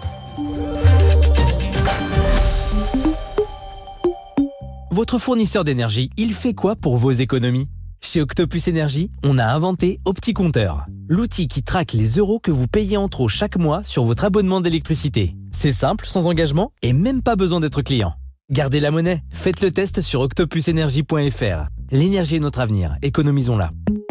Speaker 6: Votre fournisseur d'énergie, il fait quoi pour vos économies ? Chez Octopus Énergie, on a inventé OptiCompteur, l'outil qui traque les euros que vous payez en trop chaque mois sur votre abonnement d'électricité. C'est simple, sans engagement et même pas besoin d'être client. Gardez la monnaie, faites le test sur octopusenergie.fr. L'énergie est notre avenir, économisons-la.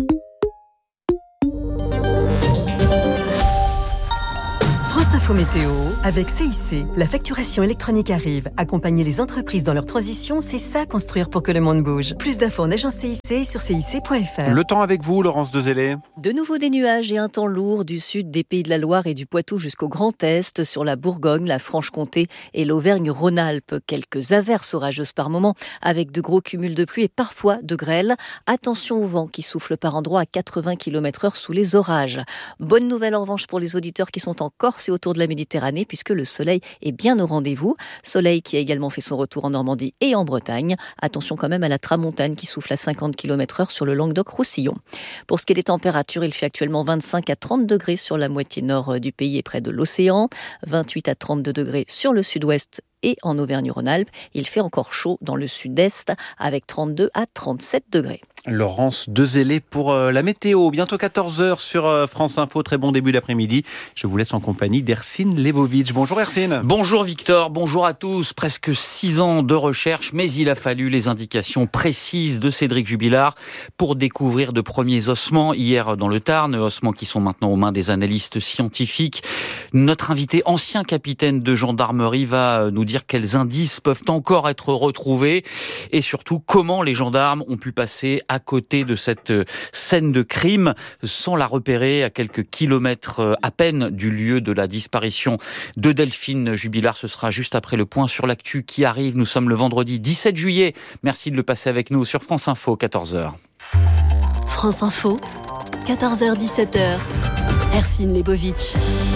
Speaker 7: France Info Météo, avec CIC, la facturation électronique arrive. Accompagner les entreprises dans leur transition, c'est ça construire pour que le monde bouge. Plus d'infos en agence CIC sur cic.fr.
Speaker 2: Le temps avec vous, Laurence Dezellé.
Speaker 8: De nouveau des nuages et un temps lourd du sud des Pays de la Loire et du Poitou jusqu'au Grand Est, sur la Bourgogne, la Franche-Comté et l'Auvergne-Rhône-Alpes. Quelques averses orageuses par moment, avec de gros cumuls de pluie et parfois de grêle. Attention au vent qui souffle par endroits à 80 km/h sous les orages. Bonne nouvelle en revanche pour les auditeurs qui sont en Corse et autour de la Méditerranée, puisque le soleil est bien au rendez-vous. Soleil qui a également fait son retour en Normandie et en Bretagne. Attention quand même à la tramontane qui souffle à 50 km/h sur le Languedoc-Roussillon. Pour ce qui est des températures, il fait actuellement 25 à 30 degrés sur la moitié nord du pays et près de l'océan, 28 à 32 degrés sur le sud-ouest et en Auvergne-Rhône-Alpes. Il fait encore chaud dans le sud-est avec 32 à 37 degrés.
Speaker 2: Laurence Dezellé pour la météo. Bientôt 14h sur France Info. Très bon début d'après-midi. Je vous laisse en compagnie d'Hercine Lebovitch. Bonjour Hercine.
Speaker 24: Bonjour Victor, bonjour à tous. Presque 6 ans de recherche, mais il a fallu les indications précises de Cédric Jubilard pour découvrir de premiers ossements hier dans le Tarn, ossements qui sont maintenant aux mains des analystes scientifiques. Notre invité, ancien capitaine de gendarmerie, va nous dire quels indices peuvent encore être retrouvés et surtout comment les gendarmes ont pu passer à côté de cette scène de crime sans la repérer à quelques kilomètres à peine du lieu de la disparition de Delphine Jubilard. Ce sera juste après le point sur l'actu qui arrive. Nous sommes le vendredi 17 juillet. Merci de le passer avec nous sur France Info, 14h.
Speaker 3: France Info, 14h-17h. Hercine Lebovitch.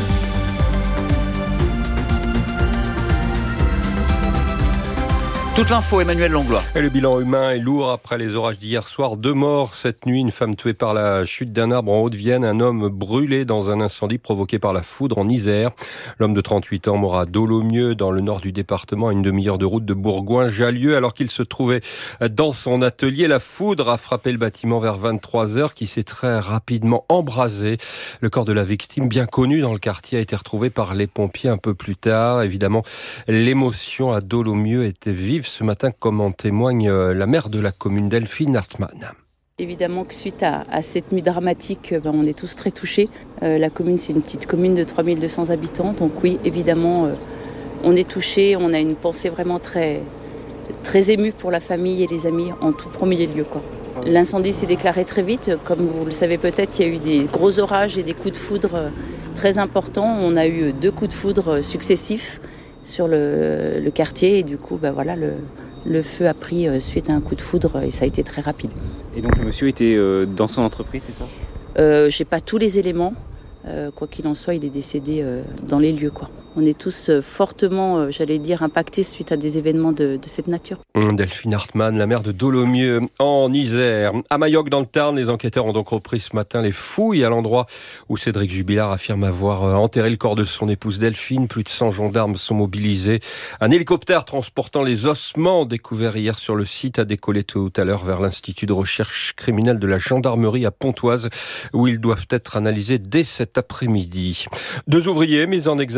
Speaker 24: Toute l'info, Emmanuel Langlois.
Speaker 25: Et le bilan humain est lourd après les orages d'hier soir. 2 morts cette nuit, une femme tuée par la chute d'un arbre en Haute-Vienne, un homme brûlé dans un incendie provoqué par la foudre en Isère. L'homme de 38 ans mort à Dolomieu, dans le nord du département, à une demi-heure de route de Bourgoin-Jallieu. Alors qu'il se trouvait dans son atelier, la foudre a frappé le bâtiment vers 23h, qui s'est très rapidement embrasé. Le corps de la victime, bien connu dans le quartier, a été retrouvé par les pompiers un peu plus tard. Évidemment, l'émotion à Dolomieu était vive ce matin, comme en témoigne la maire de la commune, Delphine Hartmann.
Speaker 26: Évidemment que suite à cette nuit dramatique, on est tous très touchés. La commune, c'est une petite commune de 3200 habitants, donc oui, évidemment, on est touchés. On a une pensée vraiment très, très émue pour la famille et les amis en tout premier lieu, quoi. L'incendie s'est déclaré très vite. Comme vous le savez peut-être, il y a eu des gros orages et des coups de foudre très importants. On a eu 2 coups de foudre successifs sur le quartier et du coup le feu a pris suite à un coup de foudre et ça a été très rapide.
Speaker 27: Et donc le monsieur était dans son entreprise, c'est
Speaker 26: ça ? J'ai pas tous les éléments, quoi qu'il en soit il est décédé dans les lieux, quoi. On est tous fortement, impactés suite à des événements de cette nature.
Speaker 25: Delphine Hartmann, la maire de Dolomieu en Isère. À Mayoc, dans le Tarn, les enquêteurs ont donc repris ce matin les fouilles à l'endroit où Cédric Jubilard affirme avoir enterré le corps de son épouse Delphine. Plus de 100 gendarmes sont mobilisés. Un hélicoptère transportant les ossements découverts hier sur le site a décollé tout à l'heure vers l'Institut de recherche criminelle de la gendarmerie à Pontoise, où ils doivent être analysés dès cet après-midi. 2 ouvriers mis en examen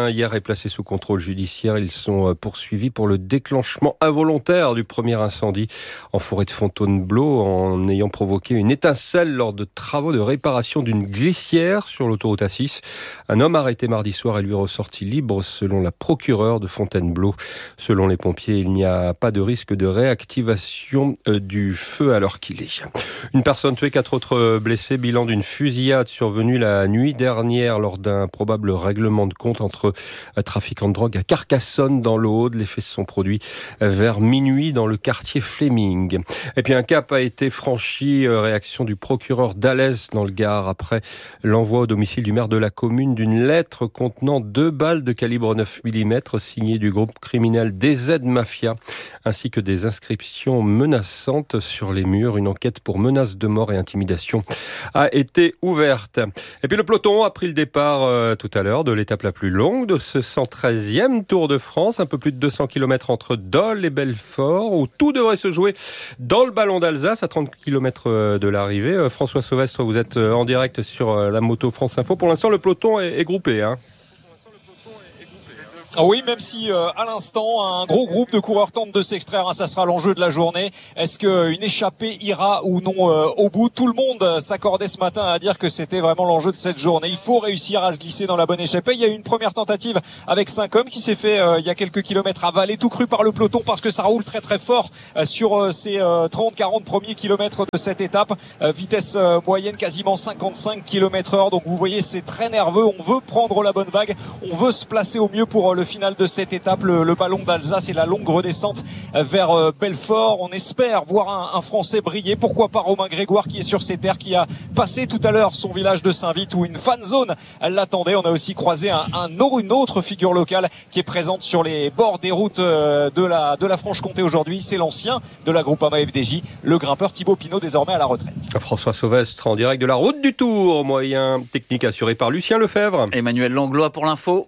Speaker 25: hier est placé sous contrôle judiciaire. Ils sont poursuivis pour le déclenchement involontaire du premier incendie en forêt de Fontainebleau en ayant provoqué une étincelle lors de travaux de réparation d'une glissière sur l'autoroute A6. Un homme arrêté mardi soir est lui ressorti libre selon la procureure de Fontainebleau. Selon les pompiers, il n'y a pas de risque de réactivation du feu à l'heure qu'il est. Une personne tuée, 4 autres blessés. Bilan d'une fusillade survenue la nuit dernière lors d'un probable règlement de compte entre trafiquants de drogue à Carcassonne dans l'Aude. Les faits se sont produits vers minuit dans le quartier Fleming. Et puis un cap a été franchi, réaction du procureur d'Alès dans le Gard après l'envoi au domicile du maire de la commune d'une lettre contenant 2 balles de calibre 9 mm signées du groupe criminel DZ Mafia ainsi que des inscriptions menaçantes sur les murs. Une enquête pour menaces de mort et intimidation a été ouverte. Et puis le peloton a pris le départ tout à l'heure de l'étape la plus longue de ce 113e Tour de France, un peu plus de 200 km entre Dole et Belfort, où tout devrait se jouer dans le ballon d'Alsace, à 30 km de l'arrivée. François Sauvestre, vous êtes en direct sur la moto France Info. Pour l'instant, le peloton est groupé, hein.
Speaker 10: Oui, même si à l'instant un gros groupe de coureurs tente de s'extraire, ça sera l'enjeu de la journée. Est-ce qu'une échappée ira ou non au bout? Tout le monde s'accordait ce matin à dire que c'était vraiment l'enjeu de cette journée. Il faut réussir à se glisser dans la bonne échappée. Il y a eu une première tentative avec 5 hommes qui s'est fait il y a quelques kilomètres avalé, tout cru par le peloton parce que ça roule très très fort sur ces 30-40 premiers kilomètres de cette étape. Vitesse moyenne quasiment 55 km/h. Donc vous voyez, c'est très nerveux. On veut prendre la bonne vague. On veut se placer au mieux pour le final de cette étape, le ballon d'Alsace et la longue redescente vers Belfort. On espère voir un Français briller, pourquoi pas Romain Grégoire qui est sur ces terres, qui a passé tout à l'heure son village de Saint-Vite où une fan zone l'attendait. On a aussi croisé une autre figure locale qui est présente sur les bords des routes de la Franche-Comté aujourd'hui. C'est l'ancien de la Groupama FDJ, le grimpeur Thibaut Pinot, désormais à la retraite.
Speaker 25: François Sauvestre en direct de la route du Tour, moyen technique assuré par Lucien Lefebvre.
Speaker 24: Emmanuel Langlois pour l'info.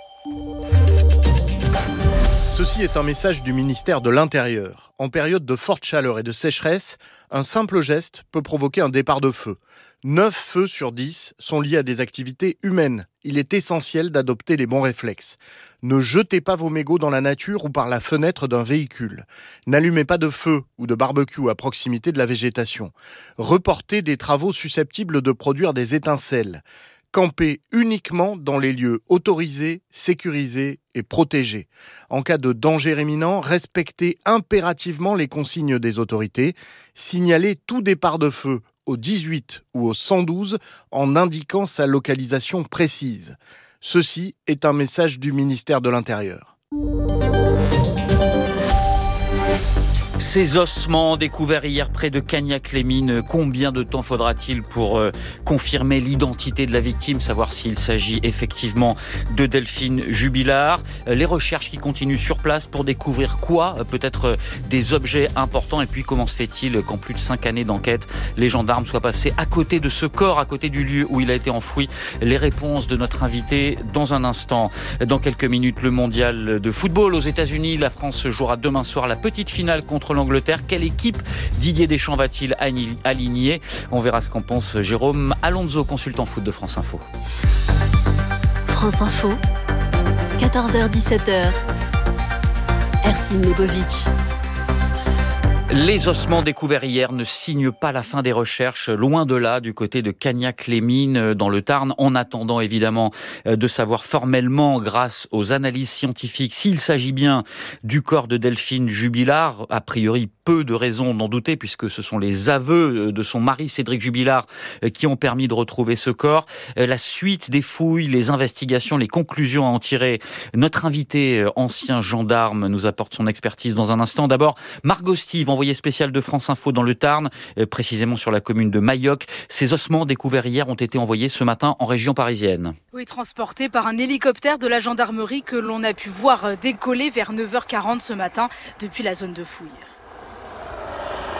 Speaker 11: Ceci est un message du ministère de l'Intérieur. En période de forte chaleur et de sécheresse, un simple geste peut provoquer un départ de feu. 9 feux sur 10 sont liés à des activités humaines. Il est essentiel d'adopter les bons réflexes. Ne jetez pas vos mégots dans la nature ou par la fenêtre d'un véhicule. N'allumez pas de feu ou de barbecue à proximité de la végétation. Reportez des travaux susceptibles de produire des étincelles. Campez uniquement dans les lieux autorisés, sécurisés et protégés. En cas de danger imminent, respectez impérativement les consignes des autorités. Signalez tout départ de feu au 18 ou au 112 en indiquant sa localisation précise. Ceci est un message du ministère de l'Intérieur.
Speaker 24: Ces ossements découverts hier près de Cagnac-les-Mines, combien de temps faudra-t-il pour confirmer l'identité de la victime, savoir s'il s'agit effectivement de Delphine Jubilard? Les recherches qui continuent sur place pour découvrir quoi? Peut-être des objets importants. Et puis comment se fait-il qu'en plus de 5 années d'enquête, les gendarmes soient passés à côté de ce corps, à côté du lieu où il a été enfoui? Les réponses de notre invité dans un instant. Dans quelques minutes, le mondial de football aux États-Unis. La France jouera demain soir la petite finale contre l'Angleterre. Quelle équipe Didier Deschamps va-t-il aligner? On verra ce qu'en pense Jérôme Alonso, consultant foot de France Info.
Speaker 3: France Info, 14h-17h. Ercine Lebovic.
Speaker 24: Les ossements découverts hier ne signent pas la fin des recherches, loin de là, du côté de Cagnac-les-Mines, dans le Tarn, en attendant évidemment de savoir formellement, grâce aux analyses scientifiques, s'il s'agit bien du corps de Delphine Jubilard. A priori, peu de raisons d'en douter, puisque ce sont les aveux de son mari Cédric Jubilard qui ont permis de retrouver ce corps. La suite des fouilles, les investigations, les conclusions à en tirer. Notre invité, ancien gendarme, nous apporte son expertise dans un instant. D'abord, Margot Stive, envoyé spécial de France Info dans le Tarn, précisément sur la commune de Mailloc. Ces ossements découverts hier ont été envoyés ce matin en région parisienne.
Speaker 12: Oui, transportés par un hélicoptère de la gendarmerie que l'on a pu voir décoller vers 9h40 ce matin depuis la zone de fouille.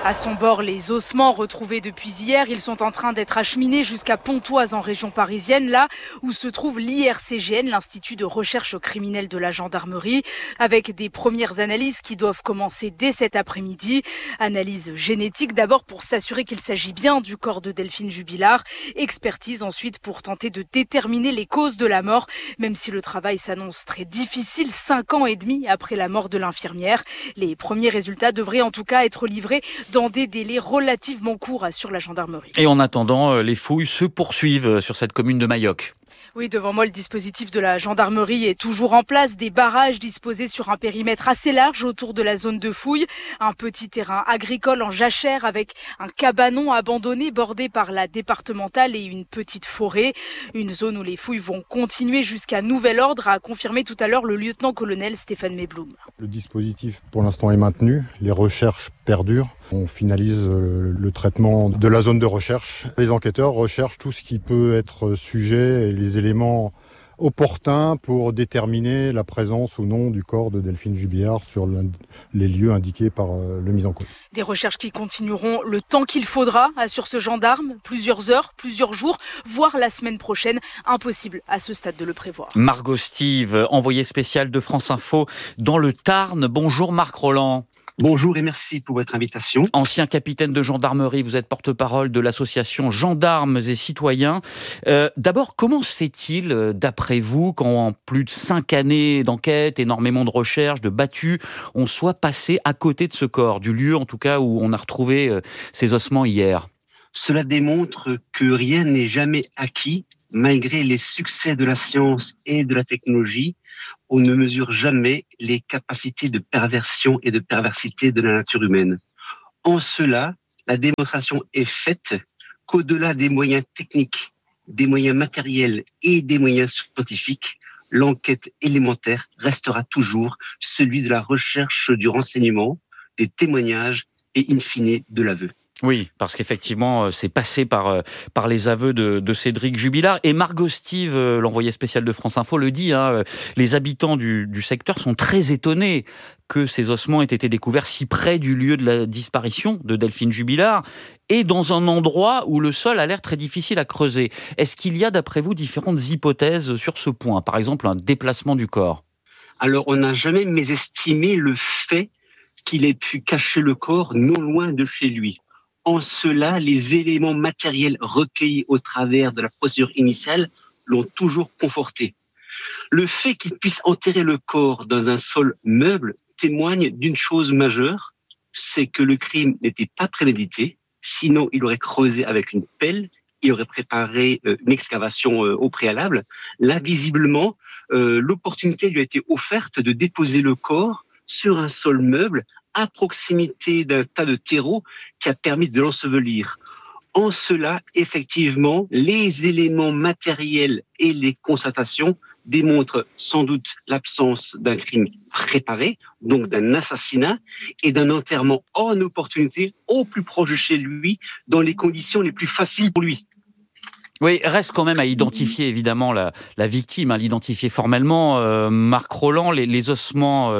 Speaker 12: À son bord, les ossements retrouvés depuis hier, ils sont en train d'être acheminés jusqu'à Pontoise en région parisienne, là où se trouve l'IRCGN, l'Institut de recherche criminelle de la gendarmerie, avec des premières analyses qui doivent commencer dès cet après-midi. Analyse génétique d'abord pour s'assurer qu'il s'agit bien du corps de Delphine Jubilard. Expertise ensuite pour tenter de déterminer les causes de la mort, même si le travail s'annonce très difficile 5 ans et demi après la mort de l'infirmière. Les premiers résultats devraient en tout cas être livrés dans des délais relativement courts, assure la gendarmerie.
Speaker 24: Et en attendant, les fouilles se poursuivent sur cette commune de Mayoc.
Speaker 12: Oui, devant moi, le dispositif de la gendarmerie est toujours en place. Des barrages disposés sur un périmètre assez large autour de la zone de fouille. Un petit terrain agricole en jachère avec un cabanon abandonné bordé par la départementale et une petite forêt. Une zone où les fouilles vont continuer jusqu'à nouvel ordre, a confirmé tout à l'heure le lieutenant-colonel Stéphane Mebloum.
Speaker 9: Le dispositif, pour l'instant, est maintenu. Les recherches perdurent. On finalise le traitement de la zone de recherche. Les enquêteurs recherchent tout ce qui peut être sujet et les éléments opportuns pour déterminer la présence ou non du corps de Delphine Jubilard sur les lieux indiqués par le mis en cause.
Speaker 12: Des recherches qui continueront le temps qu'il faudra, assure ce gendarme. Plusieurs heures, plusieurs jours, voire la semaine prochaine. Impossible à ce stade de le prévoir.
Speaker 24: Margot Steve, envoyée spéciale de France Info dans le Tarn. Bonjour Marc Rolland.
Speaker 13: Bonjour et merci pour votre invitation.
Speaker 24: Ancien capitaine de gendarmerie, vous êtes porte-parole de l'association Gendarmes et Citoyens. D'abord, comment se fait-il, d'après vous, qu'en plus de 5 années d'enquête, énormément de recherches, de battues, on soit passé à côté de ce corps, du lieu en tout cas où on a retrouvé ces ossements hier ?
Speaker 13: Cela démontre que rien n'est jamais acquis, malgré les succès de la science et de la technologie. On ne mesure jamais les capacités de perversion et de perversité de la nature humaine. En cela, la démonstration est faite qu'au-delà des moyens techniques, des moyens matériels et des moyens scientifiques, l'enquête élémentaire restera toujours celui de la recherche du renseignement, des témoignages et in fine de l'aveu.
Speaker 24: Oui, parce qu'effectivement, c'est passé par les aveux de Cédric Jubilard. Et Margot Steve, l'envoyée spéciale de France Info, le dit, les habitants du secteur sont très étonnés que ces ossements aient été découverts si près du lieu de la disparition de Delphine Jubilard et dans un endroit où le sol a l'air très difficile à creuser. Est-ce qu'il y a, d'après vous, différentes hypothèses sur ce point ? Par exemple, un déplacement du corps ?
Speaker 13: Alors, on n'a jamais mésestimé le fait qu'il ait pu cacher le corps non loin de chez lui. En cela, les éléments matériels recueillis au travers de la procédure initiale l'ont toujours conforté. Le fait qu'il puisse enterrer le corps dans un sol meuble témoigne d'une chose majeure, c'est que le crime n'était pas prémédité, sinon il aurait creusé avec une pelle, il aurait préparé une excavation au préalable. Là, visiblement, l'opportunité lui a été offerte de déposer le corps sur un sol meuble à proximité d'un tas de terreau qui a permis de l'ensevelir. En cela, effectivement, les éléments matériels et les constatations démontrent sans doute l'absence d'un crime préparé, donc d'un assassinat et d'un enterrement en opportunité au plus proche de chez lui, dans les conditions les plus faciles pour lui.
Speaker 24: Oui, reste quand même à identifier évidemment la victime, à l'identifier formellement. Marc Rolland, les ossements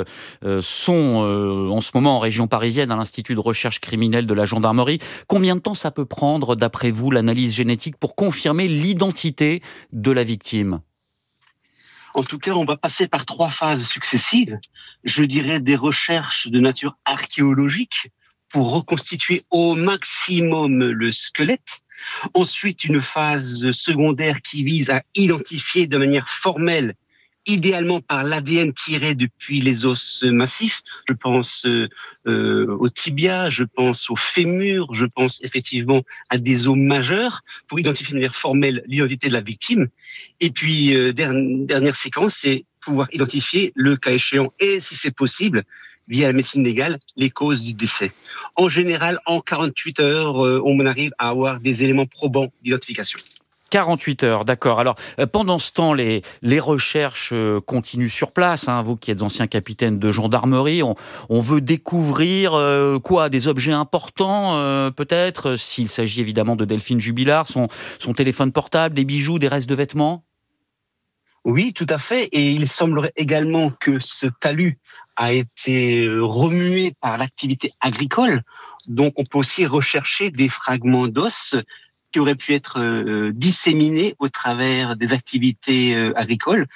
Speaker 24: sont en ce moment en région parisienne à l'Institut de recherche criminelle de la gendarmerie. Combien de temps ça peut prendre, d'après vous, l'analyse génétique pour confirmer l'identité de la victime ?
Speaker 13: En tout cas, on va passer par 3 phases successives. Je dirais des recherches de nature archéologique pour reconstituer au maximum le squelette. Ensuite, une phase secondaire qui vise à identifier de manière formelle, idéalement par l'ADN tiré depuis les os massifs. Je pense au tibia, je pense au fémur, je pense effectivement à des os majeurs pour identifier de manière formelle l'identité de la victime. Et puis, dernière séquence, c'est pouvoir identifier le cas échéant et, si c'est possible, via la médecine légale, les causes du décès. En général, en 48 heures, on arrive à avoir des éléments probants d'identification.
Speaker 24: 48 heures, d'accord. Alors, pendant ce temps, les recherches continuent sur place. Vous qui êtes ancien capitaine de gendarmerie, on veut découvrir des objets importants, peut-être, s'il s'agit évidemment de Delphine Jubilard, son téléphone portable, des bijoux, des restes de vêtements ?
Speaker 13: Oui, tout à fait. Et il semblerait également que ce talus a été remué par l'activité agricole. Donc on peut aussi rechercher des fragments d'os qui auraient pu être disséminés au travers des activités agricoles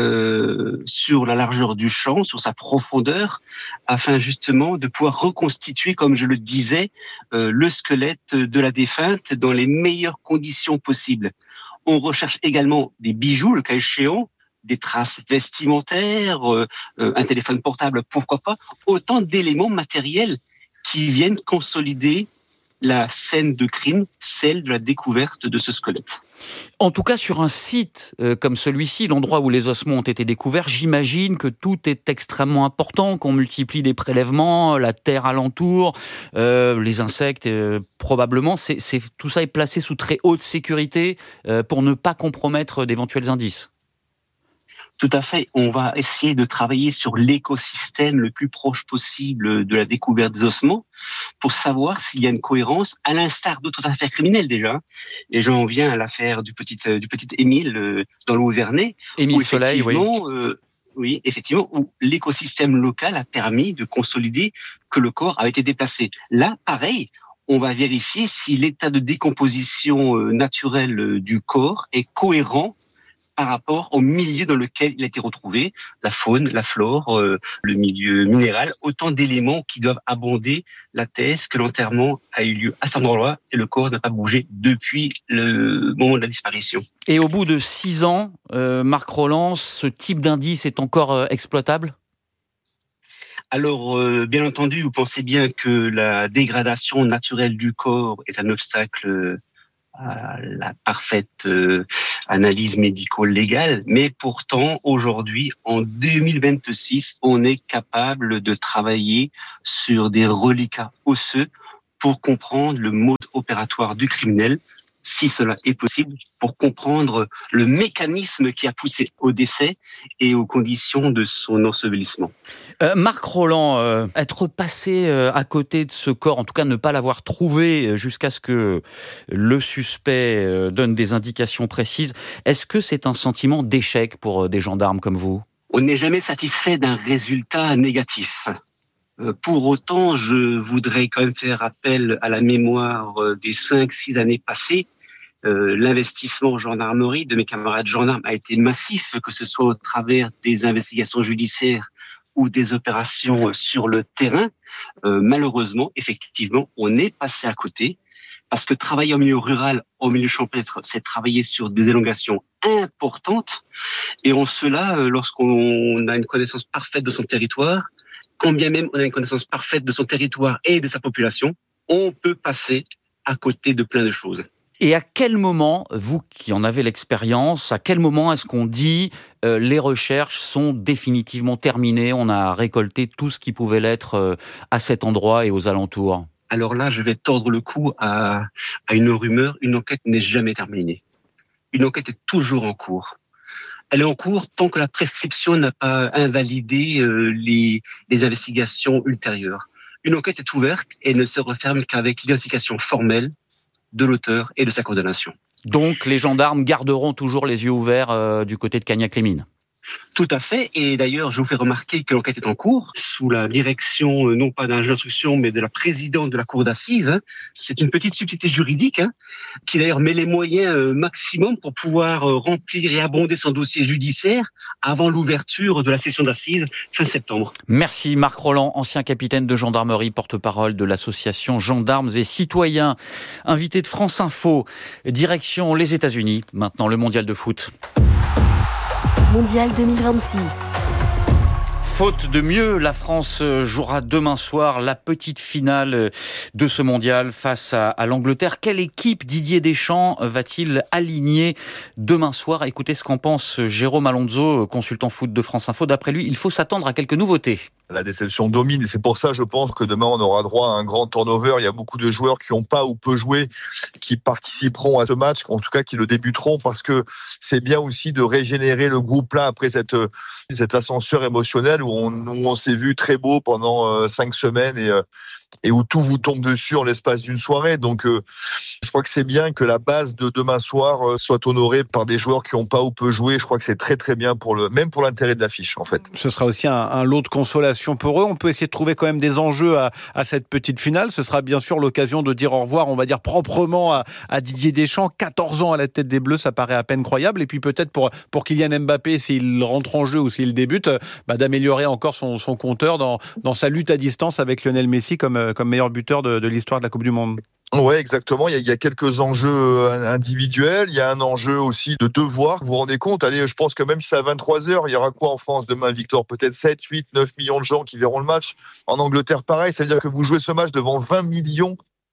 Speaker 13: sur la largeur du champ, sur sa profondeur, afin justement de pouvoir reconstituer, comme je le disais, le squelette de la défunte dans les meilleures conditions possibles. On recherche également des bijoux, le cas échéant, des traces vestimentaires, un téléphone portable, pourquoi pas, autant d'éléments matériels qui viennent consolider la scène de crime, celle de la découverte de ce squelette.
Speaker 24: En tout cas, sur un site comme celui-ci, l'endroit où les ossements ont été découverts, j'imagine que tout est extrêmement important, qu'on multiplie des prélèvements, la terre alentour, les insectes, probablement. Tout ça est placé sous très haute sécurité pour ne pas compromettre d'éventuels indices.
Speaker 13: Tout à fait. On va essayer de travailler sur l'écosystème le plus proche possible de la découverte des ossements pour savoir s'il y a une cohérence, à l'instar d'autres affaires criminelles déjà. Et j'en viens à l'affaire du petit Émile dans l'Auvernais.
Speaker 24: Émile Soleil, oui.
Speaker 13: Oui, effectivement, où l'écosystème local a permis de consolider que le corps avait été déplacé. Là, pareil, on va vérifier si l'état de décomposition naturelle du corps est cohérent par rapport au milieu dans lequel il a été retrouvé, la faune, la flore, le milieu minéral, autant d'éléments qui doivent abonder la thèse que l'enterrement a eu lieu à cet endroit et le corps n'a pas bougé depuis le moment de la disparition.
Speaker 24: Et au bout de 6 ans, Marc Rolland, ce type d'indice est encore exploitable ?
Speaker 13: Alors, bien entendu, vous pensez bien que la dégradation naturelle du corps est un obstacle à la parfaite analyse médico-légale, mais pourtant, aujourd'hui, en 2026, on est capable de travailler sur des reliquats osseux pour comprendre le mode opératoire du criminel, si cela est possible, pour comprendre le mécanisme qui a poussé au décès et aux conditions de son ensevelissement.
Speaker 24: Marc Rolland, être passé à côté de ce corps, en tout cas ne pas l'avoir trouvé jusqu'à ce que le suspect donne des indications précises, est-ce que c'est un sentiment d'échec pour des gendarmes comme vous ?
Speaker 13: On n'est jamais satisfait d'un résultat négatif. Pour autant, je voudrais quand même faire appel à la mémoire des 5-6 années passées. L'investissement en gendarmerie de mes camarades gendarmes a été massif, que ce soit au travers des investigations judiciaires ou des opérations sur le terrain. Malheureusement, effectivement, on est passé à côté parce que travailler au milieu rural, au milieu champêtre, c'est travailler sur des élongations importantes. Et en cela, lorsqu'on a une connaissance parfaite de son territoire, quand bien même on a une connaissance parfaite de son territoire et de sa population, on peut passer à côté de plein de choses.
Speaker 24: Et à quel moment, vous qui en avez l'expérience, à quel moment est-ce qu'on dit les recherches sont définitivement terminées, on a récolté tout ce qui pouvait l'être à cet endroit et aux alentours ?
Speaker 13: Alors là, je vais tordre le cou à une rumeur, une enquête n'est jamais terminée. Une enquête est toujours en cours. Elle est en cours tant que la prescription n'a pas invalidé les investigations ultérieures. Une enquête est ouverte et ne se referme qu'avec l'identification formelle de l'auteur et de sa condamnation.
Speaker 24: Donc les gendarmes garderont toujours les yeux ouverts du côté de Cagnac-les-Mines ?
Speaker 13: Tout à fait. Et d'ailleurs, je vous fais remarquer que l'enquête est en cours, sous la direction, non pas d'un juge d'instruction, mais de la présidente de la cour d'assises. C'est une petite subtilité juridique, qui d'ailleurs met les moyens maximum pour pouvoir remplir et abonder son dossier judiciaire avant l'ouverture de la session d'assises fin septembre.
Speaker 24: Merci Marc Rolland, ancien capitaine de gendarmerie, porte-parole de l'association Gendarmes et Citoyens. Invité de France Info, direction les États-Unis, maintenant le mondial de foot.
Speaker 3: Mondial 2026.
Speaker 24: Faute de mieux, la France jouera demain soir la petite finale de ce mondial face à l'Angleterre. Quelle équipe Didier Deschamps va-t-il aligner demain soir ? Écoutez ce qu'en pense Jérôme Alonso, consultant foot de France Info. D'après lui, il faut s'attendre à quelques nouveautés.
Speaker 14: La déception domine et c'est pour ça, je pense, que demain on aura droit à un grand turnover. Il y a beaucoup de joueurs qui n'ont pas ou peu joué, qui participeront à ce match, en tout cas qui le débuteront, parce que c'est bien aussi de régénérer le groupe là après cette ascenseur émotionnel où on s'est vu très beau pendant 5 semaines et où tout vous tombe dessus en l'espace d'une soirée. Donc je crois que c'est bien que la base de demain soir soit honorée par des joueurs qui n'ont pas ou peu joué. Je crois que c'est très très bien même pour l'intérêt de l'affiche en fait.
Speaker 2: Ce sera aussi un lot de consolation pour eux. On peut essayer de trouver quand même des enjeux à cette petite finale. Ce sera bien sûr l'occasion de dire au revoir, on va dire proprement à Didier Deschamps. 14 ans à la tête des Bleus, ça paraît à peine croyable. Et puis peut-être pour Kylian Mbappé, s'il rentre en jeu ou s'il débute, d'améliorer encore son compteur dans sa lutte à distance avec Lionel Messi comme meilleur buteur de l'histoire de la Coupe du Monde.
Speaker 14: Ouais, exactement. Il y a quelques enjeux individuels. Il y a un enjeu aussi de devoir. Vous vous rendez compte? Allez, je pense que même si c'est à 23h, il y aura quoi en France demain, Victor? Peut-être 7, 8, 9 millions de gens qui verront le match. En Angleterre, pareil. Ça veut dire que vous jouez ce match devant 20 millions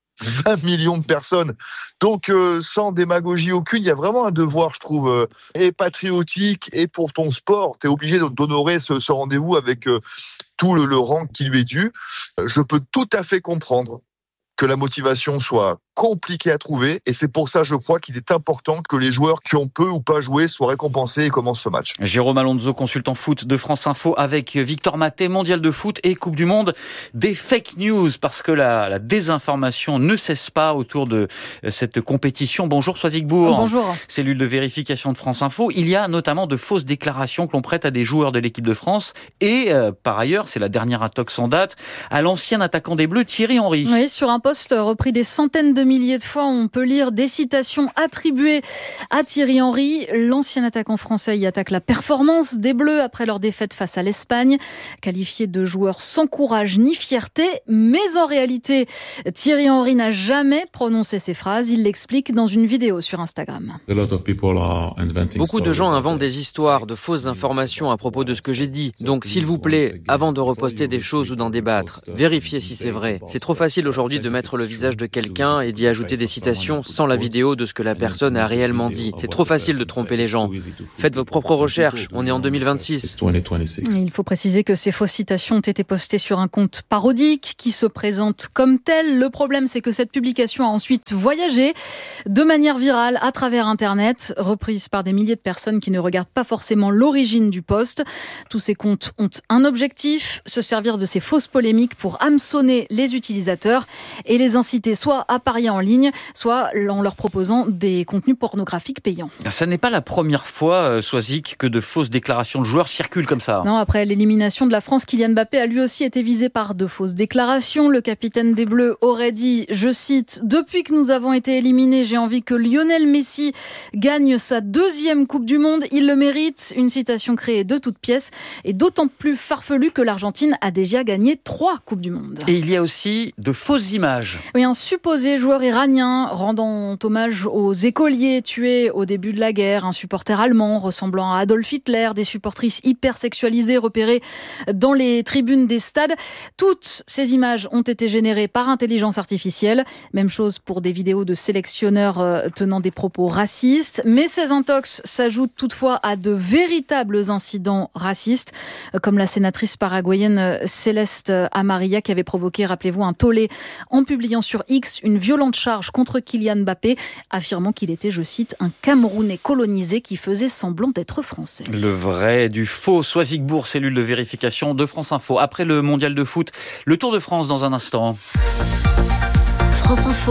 Speaker 14: de personnes. Donc, sans démagogie aucune, il y a vraiment un devoir, je trouve, et patriotique, et pour ton sport. Tu es obligé d'honorer ce rendez-vous avec tout le rang qui lui est dû. Je peux tout à fait comprendre que la motivation soit compliqué à trouver, et c'est pour ça, je crois, qu'il est important que les joueurs qui ont peu ou pas joué soient récompensés et commencent ce match.
Speaker 24: Jérôme Alonso, consultant foot de France Info, avec Victor Maté, mondial de foot et Coupe du Monde, des fake news, parce que la désinformation ne cesse pas autour de cette compétition. Bonjour Soisigbourg.
Speaker 15: Bonjour.
Speaker 24: Cellule de vérification de France Info. Il y a notamment de fausses déclarations que l'on prête à des joueurs de l'équipe de France, et par ailleurs, c'est la dernière intox en date, à l'ancien attaquant des Bleus, Thierry Henry.
Speaker 15: Oui, sur un post repris des centaines de milliers de fois, on peut lire des citations attribuées à Thierry Henry. L'ancien attaquant français y attaque la performance des Bleus après leur défaite face à l'Espagne, qualifié de joueur sans courage ni fierté. Mais en réalité, Thierry Henry n'a jamais prononcé ces phrases. Il l'explique dans une vidéo sur Instagram.
Speaker 16: Beaucoup de gens inventent des histoires, de fausses informations à propos de ce que j'ai dit. Donc, s'il vous plaît, avant de reposter des choses ou d'en débattre, vérifiez si c'est vrai. C'est trop facile aujourd'hui de mettre le visage de quelqu'un et d'y ajouter des citations sans la vidéo de ce que la personne a réellement dit. C'est trop facile de tromper les gens. Faites vos propres recherches. On est en 2026.
Speaker 15: Il faut préciser que ces fausses citations ont été postées sur un compte parodique qui se présente comme tel. Le problème, c'est que cette publication a ensuite voyagé de manière virale à travers Internet, reprise par des milliers de personnes qui ne regardent pas forcément l'origine du post. Tous ces comptes ont un objectif, se servir de ces fausses polémiques pour hameçonner les utilisateurs et les inciter soit à parier en ligne, soit en leur proposant des contenus pornographiques payants.
Speaker 24: Ça n'est pas la première fois, Soisic, que de fausses déclarations de joueurs circulent comme ça.
Speaker 15: Non, après l'élimination de la France, Kylian Mbappé a lui aussi été visé par de fausses déclarations. Le capitaine des Bleus aurait dit, je cite, « Depuis que nous avons été éliminés, j'ai envie que Lionel Messi gagne sa 2e Coupe du Monde. Il le mérite ». Une citation créée de toutes pièces et d'autant plus farfelue que l'Argentine a déjà gagné 3 Coupes du Monde.
Speaker 24: Et il y a aussi de fausses images.
Speaker 15: Oui, un supposé joueur iranien rendant hommage aux écoliers tués au début de la guerre, un supporter allemand ressemblant à Adolf Hitler, des supportrices hyper sexualisées repérées dans les tribunes des stades. Toutes ces images ont été générées par intelligence artificielle. Même chose pour des vidéos de sélectionneurs tenant des propos racistes. Mais ces intox s'ajoutent toutefois à de véritables incidents racistes, comme la sénatrice paraguayenne Céleste Amarilla qui avait provoqué, rappelez-vous, un tollé en publiant sur X une violente charge contre Kylian Mbappé, affirmant qu'il était, je cite, un Camerounais colonisé qui faisait semblant d'être français.
Speaker 24: Le vrai du faux. Soisigbourg, cellule de vérification de France Info. Après le mondial de foot, le Tour de France dans un instant.
Speaker 3: France Info,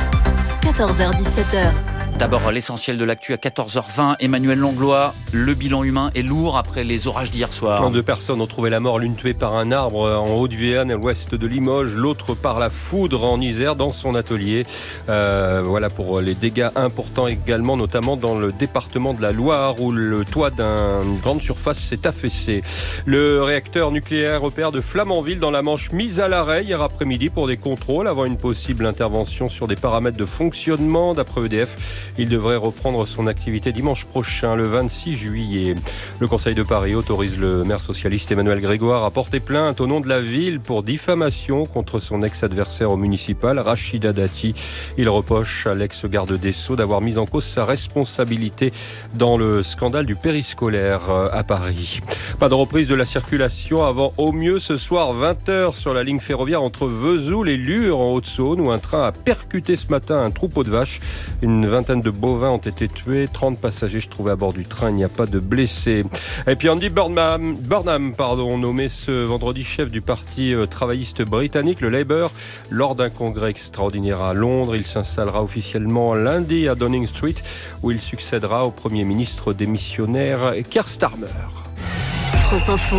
Speaker 3: 14h-17h.
Speaker 24: D'abord, l'essentiel de l'actu à 14h20. Emmanuel Langlois, le bilan humain est lourd après les orages d'hier soir.
Speaker 25: 2 personnes ont trouvé la mort, l'une tuée par un arbre en Haute-Vienne, à l'ouest de Limoges, l'autre par la foudre en Isère, dans son atelier. Voilà pour les dégâts importants également, notamment dans le département de la Loire, où le toit d'une grande surface s'est affaissé. Le réacteur nucléaire EPR de Flamanville, dans la Manche, mis à l'arrêt hier après-midi pour des contrôles, avant une possible intervention sur des paramètres de fonctionnement. D'après EDF, il devrait reprendre son activité dimanche prochain, le 26 juillet. Le Conseil de Paris autorise le maire socialiste Emmanuel Grégoire à porter plainte au nom de la ville pour diffamation contre son ex-adversaire au municipal, Rachida Dati. Il reproche à l'ex-garde des Sceaux d'avoir mis en cause sa responsabilité dans le scandale du périscolaire à Paris. Pas de reprise de la circulation avant au mieux ce soir 20h sur la ligne ferroviaire entre Vesoul et Lure en Haute-Saône, où un train a percuté ce matin un troupeau de vaches. Une vingtaine de bovins ont été tués. 30 passagers se trouvaient à bord du train. Il n'y a pas de blessés. Et puis Andy Burnham, nommé ce vendredi chef du parti travailliste britannique, le Labour, lors d'un congrès extraordinaire à Londres. Il s'installera officiellement lundi à Downing Street, où il succédera au Premier ministre démissionnaire Keir Starmer.
Speaker 3: France Info,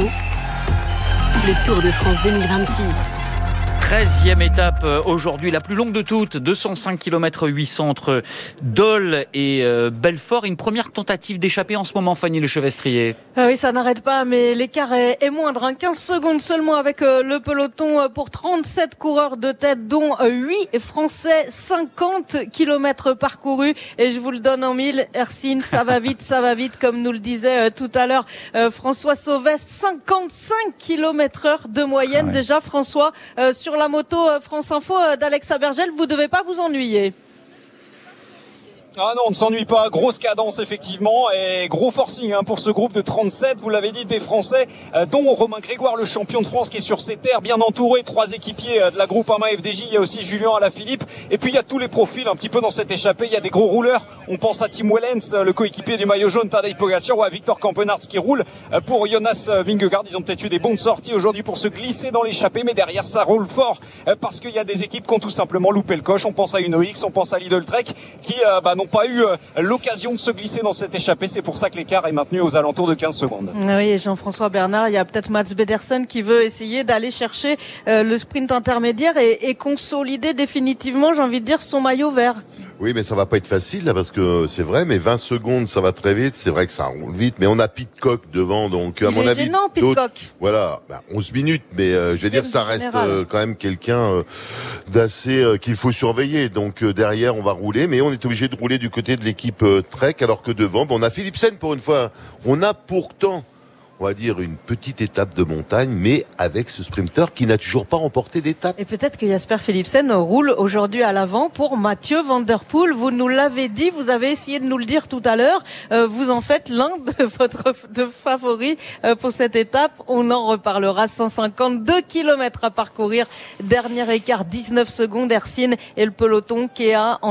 Speaker 3: le Tour de France 2026.
Speaker 24: 13e étape aujourd'hui, la plus longue de toutes, 205 km 800 entre Dole et Belfort. Une première tentative d'échapper en ce moment, Fanny Lechevestrier.
Speaker 1: Oui, ça n'arrête pas, mais l'écart est moindre. 15 secondes seulement avec le peloton pour 37 coureurs de tête, dont 8 Français, 50 km parcourus. Et je vous le donne en mille, Hercine, ça va vite, comme nous le disait tout à l'heure François Sauvestre. 55 km/h de moyenne déjà, François, sur la moto France Info d'Alexa Bergel, vous devez pas vous ennuyer.
Speaker 10: Ah non, on ne s'ennuie pas. Grosse cadence, effectivement, et gros forcing pour ce groupe de 37. Vous l'avez dit, des Français, dont Romain Grégoire, le champion de France, qui est sur ses terres, bien entouré. 3 équipiers de la Groupama FDJ. Il y a aussi Julien Alaphilippe. Et puis, il y a tous les profils un petit peu dans cette échappée. Il y a des gros rouleurs. On pense à Tim Wellens, le coéquipier du maillot jaune, Tadej Pogacar, ou à Victor Campenaerts qui roule pour Jonas Vingegaard. Ils ont peut-être eu des bonnes sorties aujourd'hui pour se glisser dans l'échappée, mais derrière, ça roule fort parce qu'il y a des équipes qui ont tout simplement loupé le coche. On pense à UnoX, on pense à Lidl Trek, qui n'ont pas eu l'occasion de se glisser dans cette échappée. C'est pour ça que l'écart est maintenu aux alentours de 15 secondes.
Speaker 1: Oui, et Jean-François Bernard, il y a peut-être Mats Pedersen qui veut essayer d'aller chercher le sprint intermédiaire et consolider définitivement, j'ai envie de dire, son maillot vert.
Speaker 5: Oui, mais ça va pas être facile là, parce que c'est vrai, mais 20 secondes, ça va très vite. C'est vrai que ça roule vite, mais on a Pidcock devant, donc à mon avis,
Speaker 1: gênant, Pidcock.
Speaker 5: Voilà, 11 minutes, mais je vais dire, ça reste quand même quelqu'un d'assez qu'il faut surveiller. Donc derrière, on va rouler, mais on est obligé de rouler du côté de l'équipe Trek, alors que devant, on a Philipsen pour une fois. On a pourtant, on va dire, une petite étape de montagne, mais avec ce sprinter qui n'a toujours pas remporté d'étape.
Speaker 1: Et peut-être que Jasper Philipsen roule aujourd'hui à l'avant pour Mathieu Van Der Poel. Vous nous l'avez dit, vous avez essayé de nous le dire tout à l'heure. Vous en faites l'un de votre favoris pour cette étape. On en reparlera. 152 km à parcourir. Dernier écart, 19 secondes. Hercine et le peloton qui est à